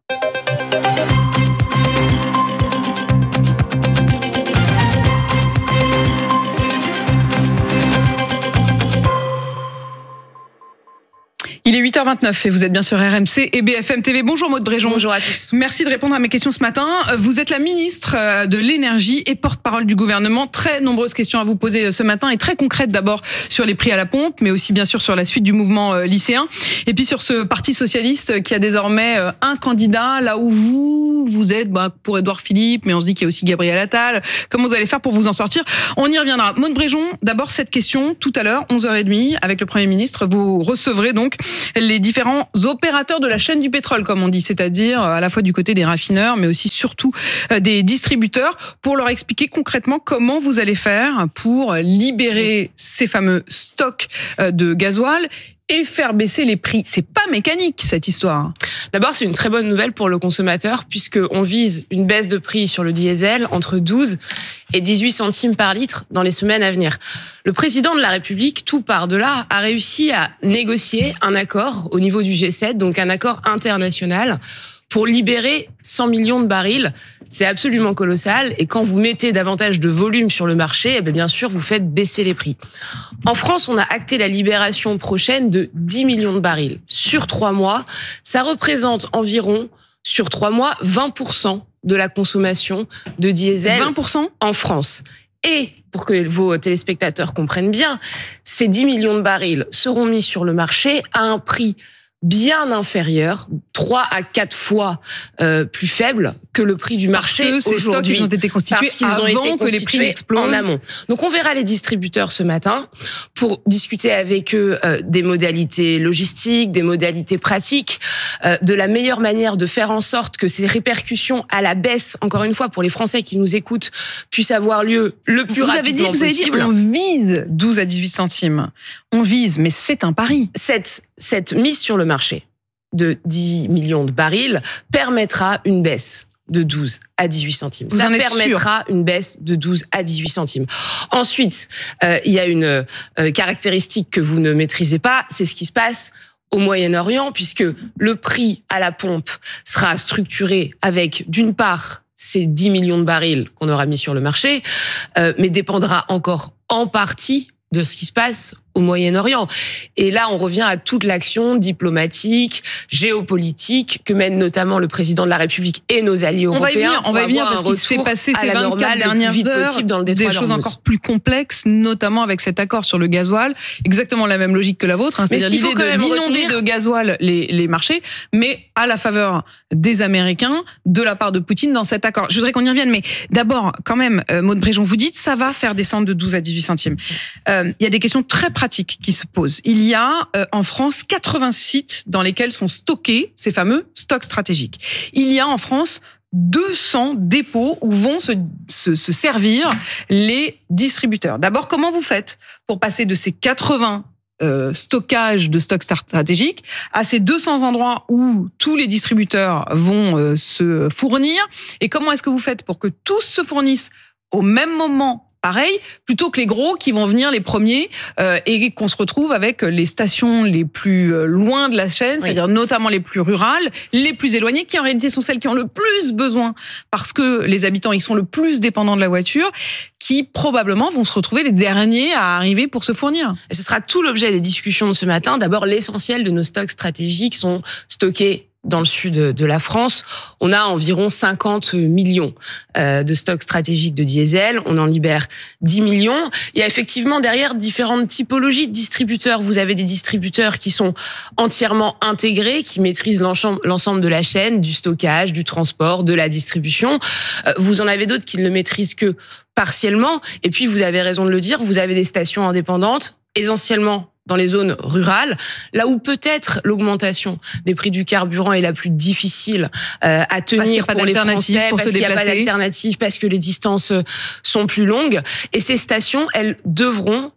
Il est huit heures vingt-neuf et vous êtes bien sur R M C et B F M T V. Bonjour Maude Bréjon. Bonjour à tous. Merci de répondre à mes questions ce matin. Vous êtes la ministre de l'Énergie et porte-parole du gouvernement. Très nombreuses questions à vous poser ce matin et très concrètes d'abord sur les prix à la pompe, mais aussi bien sûr sur la suite du mouvement lycéen. Et puis sur ce parti socialiste qui a désormais un candidat, là où vous, vous êtes bah, pour Édouard Philippe, mais on se dit qu'il y a aussi Gabriel Attal. Comment vous allez faire pour vous en sortir? On y reviendra. Maude Bréjon, d'abord cette question, tout à l'heure, onze heures trente, avec le Premier ministre, vous recevrez donc les différents opérateurs de la chaîne du pétrole, comme on dit, c'est-à-dire à la fois du côté des raffineurs, mais aussi surtout des distributeurs, pour leur expliquer concrètement comment vous allez faire pour libérer ces fameux stocks de gasoil et faire baisser les prix. C'est pas mécanique, cette histoire. D'abord, c'est une très bonne nouvelle pour le consommateur, puisqu'on vise une baisse de prix sur le diesel entre douze et dix-huit centimes par litre dans les semaines à venir. Le président de la République, tout par de là, a réussi à négocier un accord au niveau du G sept, donc un accord international, pour libérer cent millions de barils. C'est absolument colossal. Et quand vous mettez davantage de volume sur le marché, eh bien, bien sûr, vous faites baisser les prix. En France, on a acté la libération prochaine de dix millions de barils. Sur trois mois, ça représente environ, sur trois mois, vingt pour cent de la consommation de diesel vingt pour cent en France. Et, pour que vos téléspectateurs comprennent bien, ces dix millions de barils seront mis sur le marché à un prix bien inférieur, trois à quatre fois euh, plus faible que le prix du marché aujourd'hui. Parce que ces stocks, ils ont été constitués parce qu'ils avant ont été que les prix explosent. En amont. Donc on verra les distributeurs ce matin pour discuter avec eux euh, des modalités logistiques, des modalités pratiques, euh, de la meilleure manière de faire en sorte que ces répercussions à la baisse, encore une fois pour les Français qui nous écoutent, puissent avoir lieu le plus vous rapidement avez dit, vous possible. Vous avez dit, on vise douze à dix-huit centimes. On vise, mais c'est un pari. Cette, cette mise sur le marché de dix millions de barils permettra une baisse de douze à dix-huit centimes. Vous Ça en êtes permettra sûr? Une baisse de douze à dix-huit centimes. Ensuite, euh, il y a une euh, caractéristique que vous ne maîtrisez pas, c'est ce qui se passe au Moyen-Orient, puisque le prix à la pompe sera structuré avec, d'une part, ces dix millions de barils qu'on aura mis sur le marché, euh, mais dépendra encore en partie de ce qui se passe au Moyen-Orient. Et là, on revient à toute l'action diplomatique, géopolitique que mène notamment le président de la République et nos alliés on européens. Va y venir, on va y venir parce qu'il s'est passé ces vingt-quatre dernières heures dans le des choses encore plus complexes, notamment avec cet accord sur le gasoil. Exactement la même logique que la vôtre, hein, c'est-à-dire l'idée de, d'inonder de gasoil les, les marchés, mais à la faveur des Américains, de la part de Poutine dans cet accord. Je voudrais qu'on y revienne, mais d'abord, quand même, euh, Maude Bréjon, vous dites ça va faire descendre de douze à dix-huit centimes. Euh, il y a des questions très pratiques qui se posent. Il y a euh, en France quatre-vingts sites dans lesquels sont stockés ces fameux stocks stratégiques. Il y a en France deux cents dépôts où vont se, se, se servir les distributeurs. D'abord, comment vous faites pour passer de ces quatre-vingts euh, stockages de stocks stratégiques à ces deux cents endroits où tous les distributeurs vont euh, se fournir? Et comment est-ce que vous faites pour que tous se fournissent au même moment? Pareil, plutôt que les gros qui vont venir les premiers euh, et qu'on se retrouve avec les stations les plus loin de la chaîne, oui. C'est-à-dire notamment les plus rurales, les plus éloignées, qui en réalité sont celles qui ont le plus besoin parce que les habitants ils sont le plus dépendants de la voiture, qui probablement vont se retrouver les derniers à arriver pour se fournir. Et ce sera tout l'objet des discussions de ce matin. D'abord, l'essentiel de nos stocks stratégiques sont stockés dans le sud de la France. On a environ cinquante millions de stocks stratégiques de diesel. On en libère dix millions. Il y a effectivement derrière différentes typologies de distributeurs. Vous avez des distributeurs qui sont entièrement intégrés, qui maîtrisent l'ensemble de la chaîne, du stockage, du transport, de la distribution. Vous en avez d'autres qui ne le maîtrisent que partiellement. Et puis, vous avez raison de le dire, vous avez des stations indépendantes, essentiellement dans les zones rurales, là où peut-être l'augmentation des prix du carburant est la plus difficile euh, à tenir pour les Français, pour parce qu'il n'y a pas d'alternative, parce que les distances sont plus longues. Et ces stations, elles devront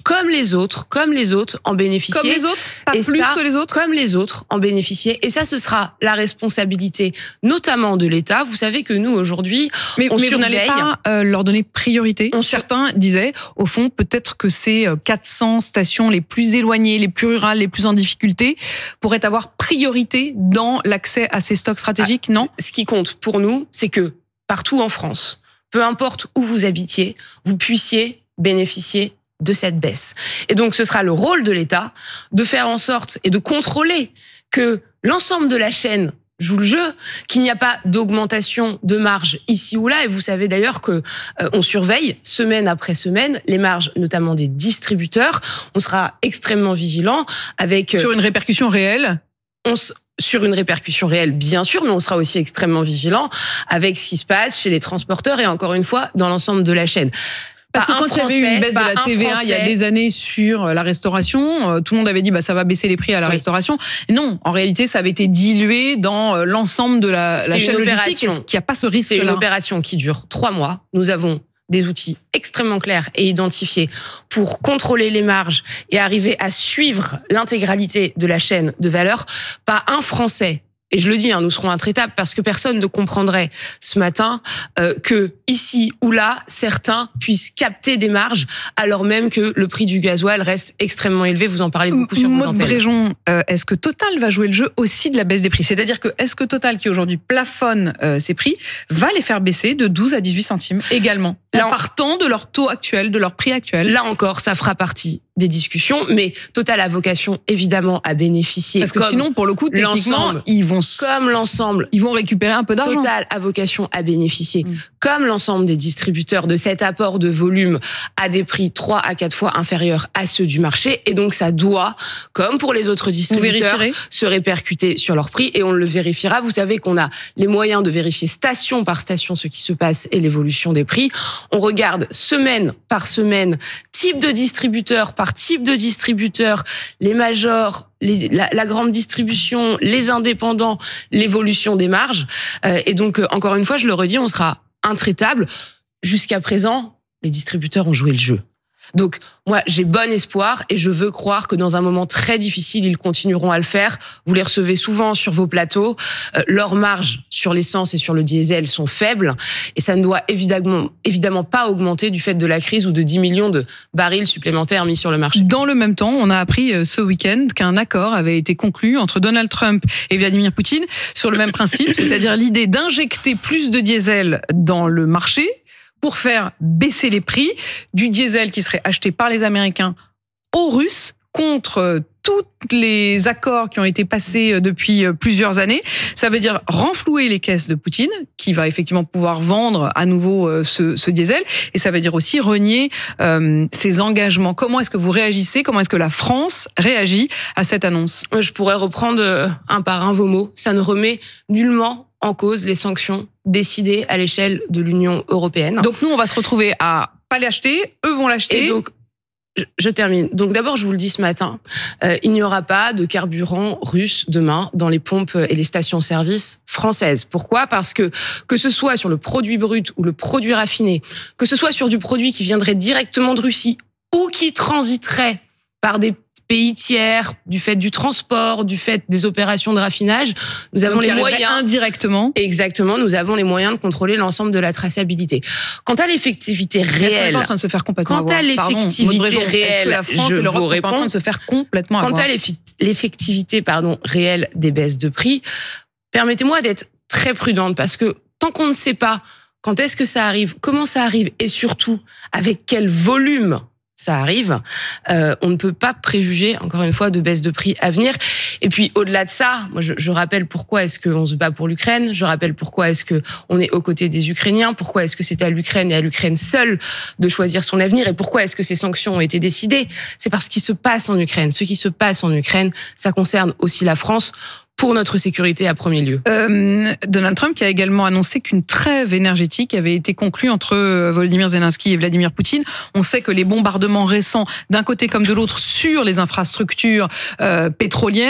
comme les autres, comme les autres, en bénéficier. Comme les autres, pas et plus ça, que les autres. Comme les autres, en bénéficier. Et ça, ce sera la responsabilité, notamment de l'État. Vous savez que nous aujourd'hui, mais, on mais surveille. Vous n'allez pas euh, leur donner priorité. On Certains sur... disaient, au fond, peut-être que ces quatre cents stations les plus éloignées, les plus rurales, les plus en difficulté, pourraient avoir priorité dans l'accès à ces stocks stratégiques. Ah, non. Ce qui compte pour nous, c'est que partout en France, peu importe où vous habitiez, vous puissiez bénéficier de cette baisse. Et donc, ce sera le rôle de l'État de faire en sorte et de contrôler que l'ensemble de la chaîne joue le jeu, qu'il n'y a pas d'augmentation de marge ici ou là. Et vous savez d'ailleurs que euh, on surveille semaine après semaine les marges, notamment des distributeurs. On sera extrêmement vigilant avec... Euh, Sur une répercussion réelle on s- Sur une répercussion réelle, bien sûr, mais on sera aussi extrêmement vigilant avec ce qui se passe chez les transporteurs et encore une fois, dans l'ensemble de la chaîne. Parce que quand il y avait eu une baisse de la T V A il y a des années sur la restauration, tout le monde avait dit bah ça va baisser les prix à la oui. restauration. Et non, en réalité, ça avait été dilué dans l'ensemble de la, la chaîne logistique. Est-ce qu'il n'y a pas ce risque-là ? C'est une opération qui dure trois mois. Nous avons des outils extrêmement clairs et identifiés pour contrôler les marges et arriver à suivre l'intégralité de la chaîne de valeur. Pas un Français. Et je le dis, hein, nous serons intraitables parce que personne ne comprendrait ce matin euh, que ici ou là, certains puissent capter des marges alors même que le prix du gasoil reste extrêmement élevé. Vous en parlez beaucoup sur vos antennes. Bréjon, euh, est-ce que Total va jouer le jeu aussi de la baisse des prix ? C'est-à-dire que est-ce que Total, qui aujourd'hui plafonne euh, ses prix, va les faire baisser de douze à dix-huit centimes également, là, en partant de leur taux actuel, de leur prix actuel ? Là encore, ça fera partie des discussions, mais Total a vocation évidemment à bénéficier. Parce que comme sinon, pour le coup, techniquement, ils vont comme l'ensemble, ils vont récupérer un peu d'argent. Total a vocation à bénéficier, mmh. comme l'ensemble des distributeurs, de cet apport de volume à des prix trois à quatre fois inférieurs à ceux du marché, et donc ça doit, comme pour les autres distributeurs, se répercuter sur leurs prix, et on le vérifiera. Vous savez qu'on a les moyens de vérifier station par station ce qui se passe et l'évolution des prix. On regarde semaine par semaine, type de distributeur par type de distributeur, les majors, les, la, la grande distribution, les indépendants, l'évolution des marges. Euh, et donc, euh, encore une fois, je le redis, on sera intraitable. Jusqu'à présent, les distributeurs ont joué le jeu. Donc, moi, j'ai bon espoir et je veux croire que dans un moment très difficile, ils continueront à le faire. Vous les recevez souvent sur vos plateaux. Euh, leurs marges sur l'essence et sur le diesel sont faibles et ça ne doit évidemment, évidemment pas augmenter du fait de la crise ou de dix millions de barils supplémentaires mis sur le marché. Dans le même temps, on a appris ce week-end qu'un accord avait été conclu entre Donald Trump et Vladimir Poutine sur le même principe, c'est-à-dire l'idée d'injecter plus de diesel dans le marché pour faire baisser les prix du diesel qui serait acheté par les Américains aux Russes contre tous les accords qui ont été passés depuis plusieurs années. Ça veut dire renflouer les caisses de Poutine, qui va effectivement pouvoir vendre à nouveau ce, ce diesel, et ça veut dire aussi renier euh, ses engagements. Comment est-ce que vous réagissez ? Comment est-ce que la France réagit à cette annonce ? Je pourrais reprendre un par un vos mots. Ça ne remet nullement en cause les sanctions décidées à l'échelle de l'Union européenne. Donc nous, on va se retrouver à pas l'acheter, eux vont l'acheter. Et donc, je, je termine. Donc d'abord, je vous le dis ce matin, euh, il n'y aura pas de carburant russe demain dans les pompes et les stations-service françaises. Pourquoi ? Parce que que ce soit sur le produit brut ou le produit raffiné, que ce soit sur du produit qui viendrait directement de Russie ou qui transiterait par des pays tiers, du fait du transport, du fait des opérations de raffinage, nous avons Donc, les moyens indirectement. Exactement, nous avons les moyens de contrôler l'ensemble de la traçabilité. Quant à l'effectivité réelle, pas en train de se faire complètement quant à l'effectivité Pardon, réelle, la France je et l'Europe vous sont réponds. pas en train de se faire complètement Quant avoir. à l'effectivité, pardon, réelle des baisses de prix, permettez-moi d'être très prudente parce que tant qu'on ne sait pas quand est-ce que ça arrive, comment ça arrive et surtout avec quel volume ça arrive, euh, on ne peut pas préjuger, encore une fois, de baisse de prix à venir. Et puis, au-delà de ça, moi, je, je rappelle pourquoi est-ce qu'on se bat pour l'Ukraine, je rappelle pourquoi est-ce qu'on est aux côtés des Ukrainiens, pourquoi est-ce que c'est à l'Ukraine et à l'Ukraine seule de choisir son avenir, et pourquoi est-ce que ces sanctions ont été décidées. C'est parce qu'il se passe en Ukraine. Ce qui se passe en Ukraine, ça concerne aussi la France, pour notre sécurité à premier lieu. Euh, Donald Trump qui a également annoncé qu'une trêve énergétique avait été conclue entre Volodymyr Zelensky et Vladimir Poutine. On sait que les bombardements récents, d'un côté comme de l'autre, sur les infrastructures euh, pétrolières,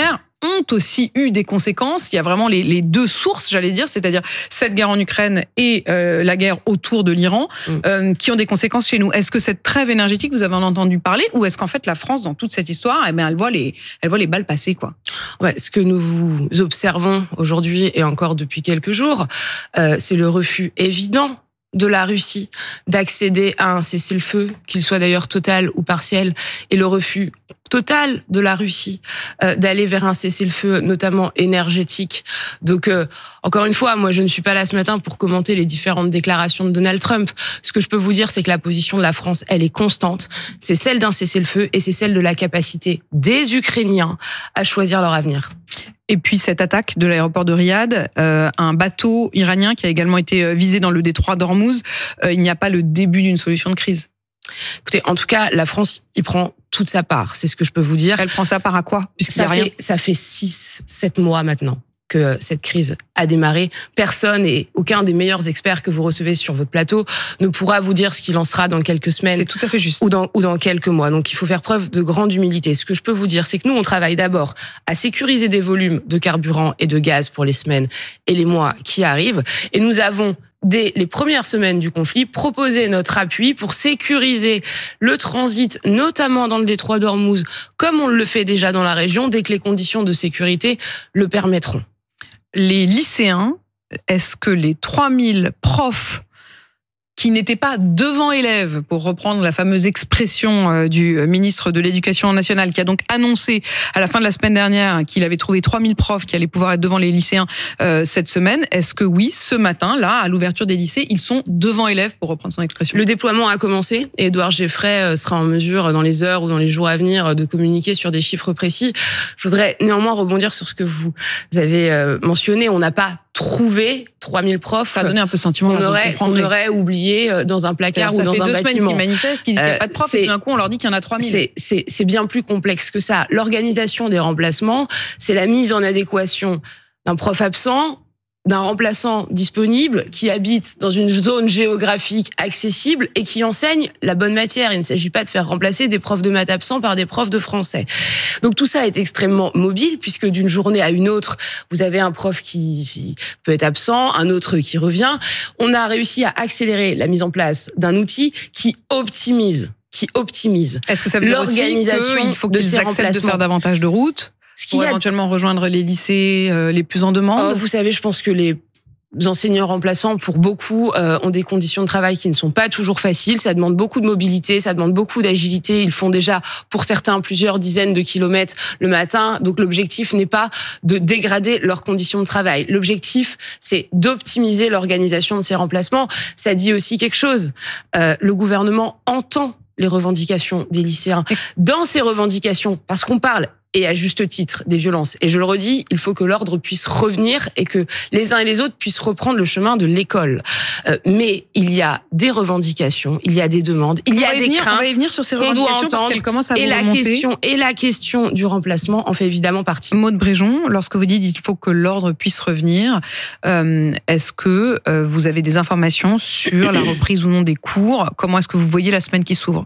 ont aussi eu des conséquences. Il y a vraiment les, les deux sources, j'allais dire, c'est-à-dire cette guerre en Ukraine et euh, la guerre autour de l'Iran, mmh. euh, qui ont des conséquences chez nous. Est-ce que cette trêve énergétique, vous avez en entendu parler, ou est-ce qu'en fait la France, dans toute cette histoire, eh bien, elle voit les, elle voit les balles passer, quoi? Ouais, ce que nous observons aujourd'hui et encore depuis quelques jours, euh, c'est le refus évident de la Russie d'accéder à un cessez-le-feu, qu'il soit d'ailleurs total ou partiel, et le refus total de la Russie euh, d'aller vers un cessez-le-feu, notamment énergétique. Donc, euh, encore une fois, moi, je ne suis pas là ce matin pour commenter les différentes déclarations de Donald Trump. Ce que je peux vous dire, c'est que la position de la France, elle est constante. C'est celle d'un cessez-le-feu et c'est celle de la capacité des Ukrainiens à choisir leur avenir. Et puis cette attaque de l'aéroport de Riyad, euh, un bateau iranien qui a également été visé dans le détroit d'Ormuz, euh, il n'y a pas le début d'une solution de crise. Écoutez, en tout cas, la France y prend toute sa part, c'est ce que je peux vous dire. Elle prend sa part à quoi? Puisqu'il ça, y a rien. fait, ça fait six, sept mois maintenant que cette crise a démarré. Personne et aucun des meilleurs experts que vous recevez sur votre plateau ne pourra vous dire ce qu'il en sera dans quelques semaines. C'est tout à fait juste. Ou dans, ou dans quelques mois. Donc il faut faire preuve de grande humilité. Ce que je peux vous dire, c'est que nous, on travaille d'abord à sécuriser des volumes de carburant et de gaz pour les semaines et les mois qui arrivent. Et nous avons, dès les premières semaines du conflit, proposé notre appui pour sécuriser le transit, notamment dans le détroit d'Ormuz, comme on le fait déjà dans la région, dès que les conditions de sécurité le permettront. Les lycéens, est-ce que les trois mille profs qui n'étaient pas devant élèves, pour reprendre la fameuse expression du ministre de l'Éducation nationale, qui a donc annoncé à la fin de la semaine dernière qu'il avait trouvé trois mille profs qui allaient pouvoir être devant les lycéens euh, cette semaine, est-ce que oui, ce matin, là, à l'ouverture des lycées, ils sont devant élèves, pour reprendre son expression? Le déploiement a commencé et Édouard Geffray sera en mesure, dans les heures ou dans les jours à venir, de communiquer sur des chiffres précis. Je voudrais néanmoins rebondir sur ce que vous avez mentionné. On n'a pas trouvé trois mille profs. Ça a donné un peu sentiment qu'on aurait, qu'on aurait oublié dans un placard ou dans un bâtiment. Ça fait deux semaines qu'ils manifestent, qu'ils disent qu'il n'y a pas de profs, et tout d'un coup on leur dit qu'il y en a trois mille. C'est, c'est, c'est bien plus complexe que ça. L'organisation des remplacements, c'est la mise en adéquation d'un prof absent, d'un remplaçant disponible qui habite dans une zone géographique accessible et qui enseigne la bonne matière. Il ne s'agit pas de faire remplacer des profs de maths absents par des profs de français. Donc tout ça est extrêmement mobile puisque d'une journée à une autre, vous avez un prof qui peut être absent, un autre qui revient. On a réussi à accélérer la mise en place d'un outil qui optimise, qui optimise Est-ce que ça veut dire l'organisation aussi qu'il faut de qu'ils ces acceptent de remplacements. faire davantage de routes? Ce qui pour a... éventuellement rejoindre les lycées euh, les plus en demande. Oh, vous savez, je pense que les enseignants remplaçants, pour beaucoup, euh, ont des conditions de travail qui ne sont pas toujours faciles. Ça demande beaucoup de mobilité, ça demande beaucoup d'agilité. Ils font déjà, pour certains, plusieurs dizaines de kilomètres le matin. Donc l'objectif n'est pas de dégrader leurs conditions de travail. L'objectif, c'est d'optimiser l'organisation de ces remplacements. Ça dit aussi quelque chose. Euh, le gouvernement entend les revendications des lycéens. Dans ces revendications, parce qu'on parle et à juste titre des violences. Et je le redis, il faut que l'ordre puisse revenir et que les uns et les autres puissent reprendre le chemin de l'école. Euh, mais il y a des revendications, il y a des demandes, il y a des venir, craintes. On va y venir sur ces revendications parce qu'elles commencent à et vous la remonter. question et la question du remplacement en fait évidemment partie. Maude Bréjon, lorsque vous dites il faut que l'ordre puisse revenir, euh, est-ce que euh, vous avez des informations sur la reprise ou non des cours? Comment est-ce que vous voyez la semaine qui s'ouvre?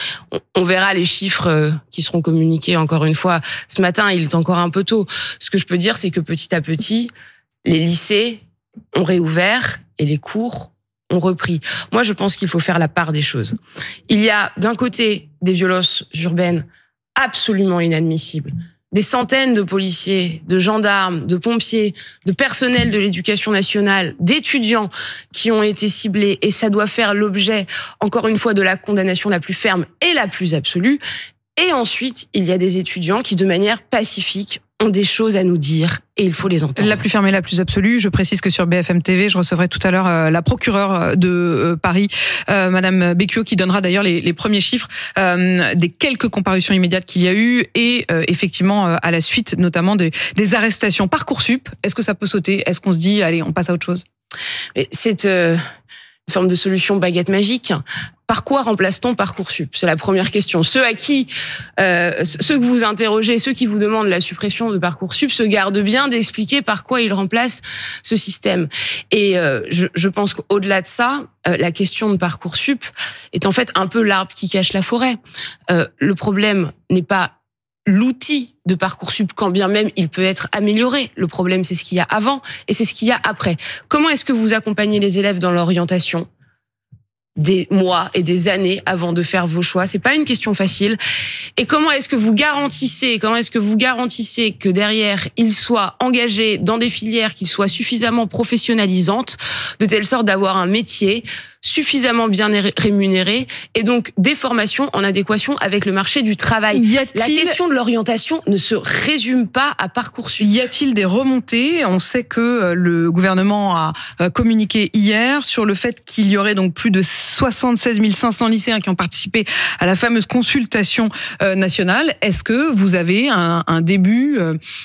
On verra les chiffres qui seront communiqués encore une fois ce matin. Il est encore un peu tôt. Ce que je peux dire, c'est que petit à petit, les lycées ont réouvert et les cours ont repris. Moi, je pense qu'il faut faire la part des choses. Il y a d'un côté des violences urbaines absolument inadmissibles. Des centaines de policiers, de gendarmes, de pompiers, de personnel de l'éducation nationale, d'étudiants qui ont été ciblés et ça doit faire l'objet, encore une fois, de la condamnation la plus ferme et la plus absolue. Et ensuite, il y a des étudiants qui, de manière pacifique, ont des choses à nous dire et il faut les entendre. La plus ferme et la plus absolue. Je précise que sur B F M T V, je recevrai tout à l'heure euh, la procureure de euh, Paris, euh, Madame Becchio, qui donnera d'ailleurs les, les premiers chiffres euh, des quelques comparutions immédiates qu'il y a eu et euh, effectivement euh, à la suite notamment des, des arrestations. Parcoursup, est-ce que ça peut sauter? Est-ce qu'on se dit, allez, on passe à autre chose? Mais c'est euh, une forme de solution baguette magique. Par quoi remplace-t-on Parcoursup? C'est la première question. Ceux à qui, euh, ceux que vous interrogez, ceux qui vous demandent la suppression de Parcoursup se gardent bien d'expliquer par quoi ils remplacent ce système. Et euh, je, je pense qu'au-delà de ça, euh, la question de Parcoursup est en fait un peu l'arbre qui cache la forêt. Euh, le problème n'est pas l'outil de Parcoursup, quand bien même il peut être amélioré. Le problème, c'est ce qu'il y a avant et c'est ce qu'il y a après. Comment est-ce que vous accompagnez les élèves dans l'orientation ? Des mois et des années avant de faire vos choix. C'est pas une question facile. Et comment est-ce que vous garantissez, comment est-ce que vous garantissez que derrière, ils soient engagés dans des filières qui soient suffisamment professionnalisantes, de telle sorte d'avoir un métier suffisamment bien rémunéré et donc des formations en adéquation avec le marché du travail. Y a-t-il... La question de l'orientation ne se résume pas à Parcoursup. Y a-t-il des remontées ? On sait que le gouvernement a communiqué hier sur le fait qu'il y aurait donc plus de soixante-seize mille cinq cents lycéens qui ont participé à la fameuse consultation nationale. Est-ce que vous avez un, un début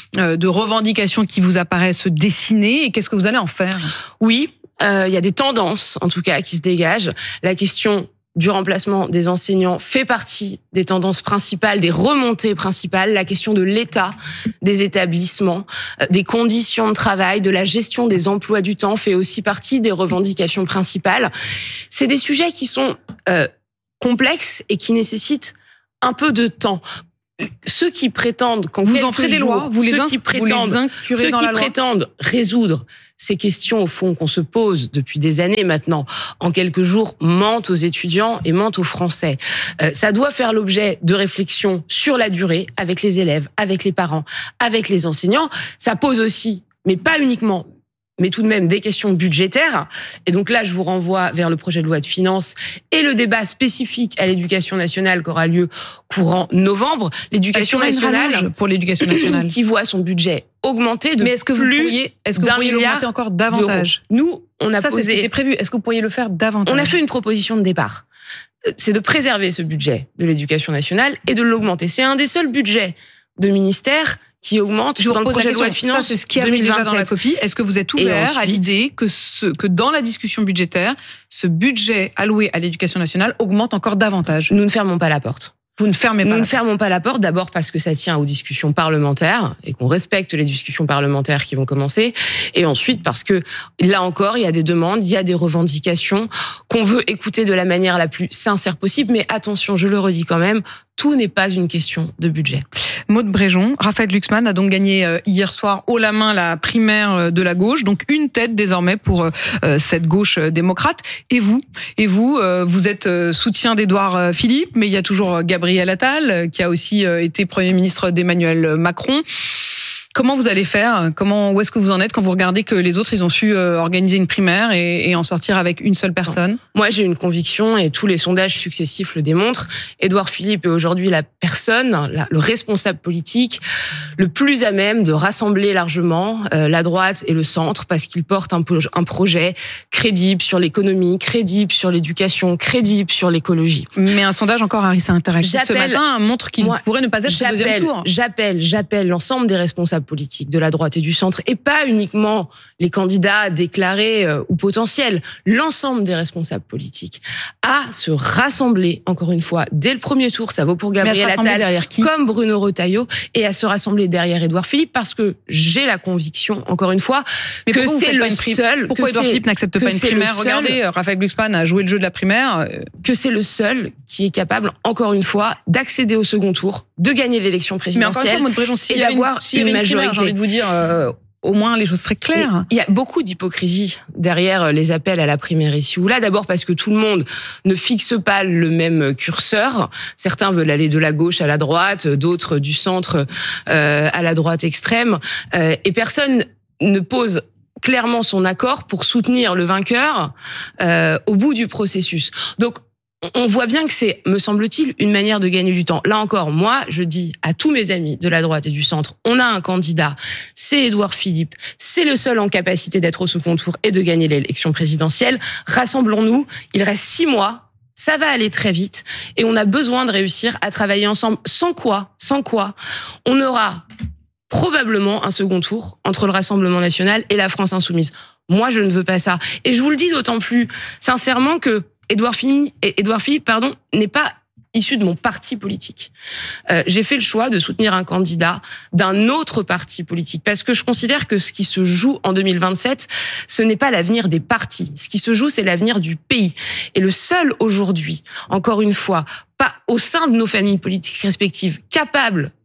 de revendications qui vous apparaissent se dessiner et qu'est-ce que vous allez en faire ? Oui. Il euh, y a des tendances, en tout cas, qui se dégagent. La question du remplacement des enseignants fait partie des tendances principales, des remontées principales. La question de l'état des établissements, euh, des conditions de travail, de la gestion des emplois du temps fait aussi partie des revendications principales. C'est des sujets qui sont euh, complexes et qui nécessitent un peu de temps. Ceux qui prétendent qu'en vous en ferez des lois, vous les, ceux ins- qui vous prétendent, les inclurez ceux dans qui la loi. prétendent résoudre ces questions au fond qu'on se pose depuis des années maintenant, en quelques jours, mentent aux étudiants et mentent aux Français. Euh, ça doit faire l'objet de réflexions sur la durée avec les élèves, avec les parents, avec les enseignants. Ça pose aussi, mais pas uniquement, mais tout de même des questions budgétaires. Et donc là, je vous renvoie vers le projet de loi de finances et le débat spécifique à l'éducation nationale qui aura lieu courant novembre. L'éducation nationale, pour l'éducation nationale, qui voit son budget augmenter de mais est-ce que vous plus pourriez, est-ce que vous d'un pourriez milliard l'augmenter encore davantage ? Nous, on a ça, posé. c'est ce qui était prévu. Est-ce que vous pourriez le faire davantage ? On a fait une proposition de départ. C'est de préserver ce budget de l'éducation nationale et de l'augmenter. C'est un des seuls budgets de ministère qui augmente Je vous dans le repose projet la de loi de question. finances Ça, c'est ce qui avait déjà dans la copie. Est-ce que vous êtes ouvert ensuite, à l'idée que, ce, que dans la discussion budgétaire, ce budget alloué à l'éducation nationale augmente encore davantage ? Nous ne fermons pas la porte. Vous ne fermez pas Nous la ne porte. fermons pas la porte, d'abord parce que ça tient aux discussions parlementaires et qu'on respecte les discussions parlementaires qui vont commencer. Et ensuite parce que, là encore, il y a des demandes, il y a des revendications qu'on veut écouter de la manière la plus sincère possible. Mais attention, je le redis quand même, tout n'est pas une question de budget. Maude Bréjon, Raphaël Glucksmann a donc gagné hier soir haut la main la primaire de la gauche, donc une tête désormais pour euh, cette gauche démocrate. Et vous, et vous, euh, vous êtes soutien d'Édouard Philippe, mais il y a toujours Gabriel Attal qui a aussi été Premier ministre d'Emmanuel Macron. Comment vous allez faire ? Comment, où est-ce que vous en êtes quand vous regardez que les autres, ils ont su organiser une primaire et, et en sortir avec une seule personne ? Moi, j'ai une conviction et tous les sondages successifs le démontrent. Édouard Philippe est aujourd'hui la personne, la, le responsable politique le plus à même de rassembler largement euh, la droite et le centre parce qu'il porte un, un projet crédible sur l'économie, crédible sur l'éducation, crédible sur l'écologie. Mais un sondage encore Harris Interactive ce matin montre qu'il moi, pourrait ne pas être au deuxième tour. J'appelle, j'appelle l'ensemble des responsables politiques de la droite et du centre, et pas uniquement les candidats déclarés euh, ou potentiels, l'ensemble des responsables politiques, à se rassembler, encore une fois, dès le premier tour, ça vaut pour Gabriel Attal, comme Bruno Retailleau, et à se rassembler derrière Édouard Philippe, parce que j'ai la conviction, encore une fois, Mais que c'est le seul... Pourquoi Édouard Philippe n'accepte pas une primaire ? Regardez, Raphaël Glucksmann a joué le jeu de la primaire. Que c'est le seul qui est capable, encore une fois, d'accéder au second tour, de gagner l'élection présidentielle, Mais encore une fois, Maude Bréjon, s'il et y avait d'avoir une, s'il y une avait une majorité. primaire, j'ai envie de vous dire, euh, au moins les choses seraient claires. Il y a beaucoup d'hypocrisie derrière les appels à la primaire ici ou là. D'abord parce que tout le monde ne fixe pas le même curseur. Certains veulent aller de la gauche à la droite, d'autres du centre euh, à la droite extrême. Euh, et personne ne pose clairement son accord pour soutenir le vainqueur euh, au bout du processus. Donc, on voit bien que c'est, me semble-t-il, une manière de gagner du temps. Là encore, moi, je dis à tous mes amis de la droite et du centre, on a un candidat, c'est Édouard Philippe, c'est le seul en capacité d'être au second tour et de gagner l'élection présidentielle. Rassemblons-nous, il reste six mois, ça va aller très vite, et on a besoin de réussir à travailler ensemble. Sans quoi, sans quoi, on aura probablement un second tour entre le Rassemblement national et la France insoumise. Moi, je ne veux pas ça. Et je vous le dis d'autant plus sincèrement que Édouard Philippe, Édouard Philippe pardon, n'est pas issu de mon parti politique. Euh, j'ai fait le choix de soutenir un candidat d'un autre parti politique parce que je considère que ce qui se joue en deux mille vingt-sept, ce n'est pas l'avenir des partis. Ce qui se joue, c'est l'avenir du pays. Et le seul aujourd'hui, encore une fois, pas au sein de nos familles politiques respectives, capable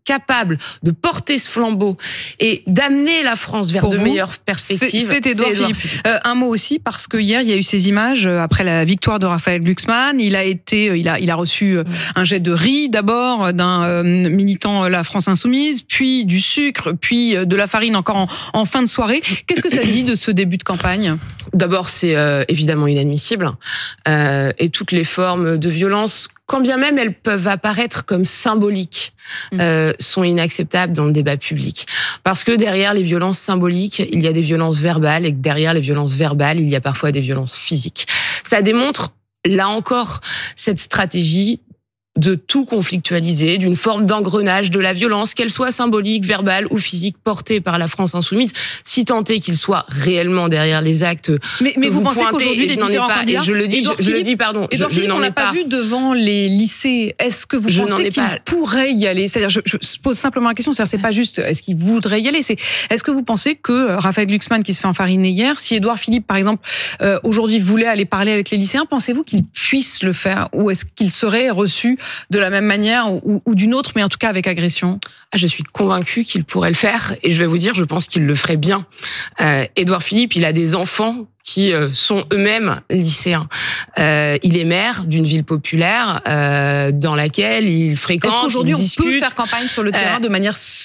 capable de porter ce flambeau et d'amener la France vers Pour de vous, meilleures perspectives, c'est Édouard Philippe. Philippe. Euh, un mot aussi, parce que hier, il y a eu ces images après la victoire de Raphaël Glucksmann. Il a été, il a, il a reçu un jet de riz d'abord d'un euh, militant La France Insoumise, puis du sucre, puis de la farine encore en, en fin de soirée. Qu'est-ce que ça dit de ce début de campagne ? D'abord, c'est euh, évidemment inadmissible. Euh, et toutes les formes de violence, quand bien même elles peuvent apparaître comme symboliques, euh, sont inacceptables dans le débat public. Parce que derrière les violences symboliques, il y a des violences verbales, et que derrière les violences verbales, il y a parfois des violences physiques. Ça démontre, là encore, cette stratégie de tout conflictualiser, d'une forme d'engrenage de la violence, qu'elle soit symbolique, verbale ou physique, portée par la France insoumise, si tant est qu'il soit réellement derrière les actes. Mais, mais vous, vous pensez pointez, qu'aujourd'hui, les je n'en ai différents pas, candidats, et je le dis, Édouard je, je le Philippe, dis, pardon, Édouard je, Philippe, je on n'en ai l'a pas, pas vu devant les lycées. Est-ce que vous je pensez qu'il pas. pourrait y aller ? C'est-à-dire, je, je pose simplement la question, c'est-à-dire, c'est pas juste est-ce qu'il voudrait y aller, c'est est-ce que vous pensez que Raphaël Glucksmann, qui se fait enfariner hier, si Édouard Philippe, par exemple, euh, aujourd'hui voulait aller parler avec les lycéens, pensez-vous qu'il puisse le faire, ou est-ce qu'il serait reçu de la même manière ou, ou d'une autre, mais en tout cas avec agression ? Ah, je suis convaincue qu'il pourrait le faire, et je vais vous dire, je pense qu'il le ferait bien. Euh, Édouard Philippe, il a des enfants qui sont eux-mêmes lycéens. Euh, il est maire d'une ville populaire euh, dans laquelle il fréquente, Est-ce qu'aujourd'hui il discute. on peut faire campagne sur le terrain euh, de manière sereine ?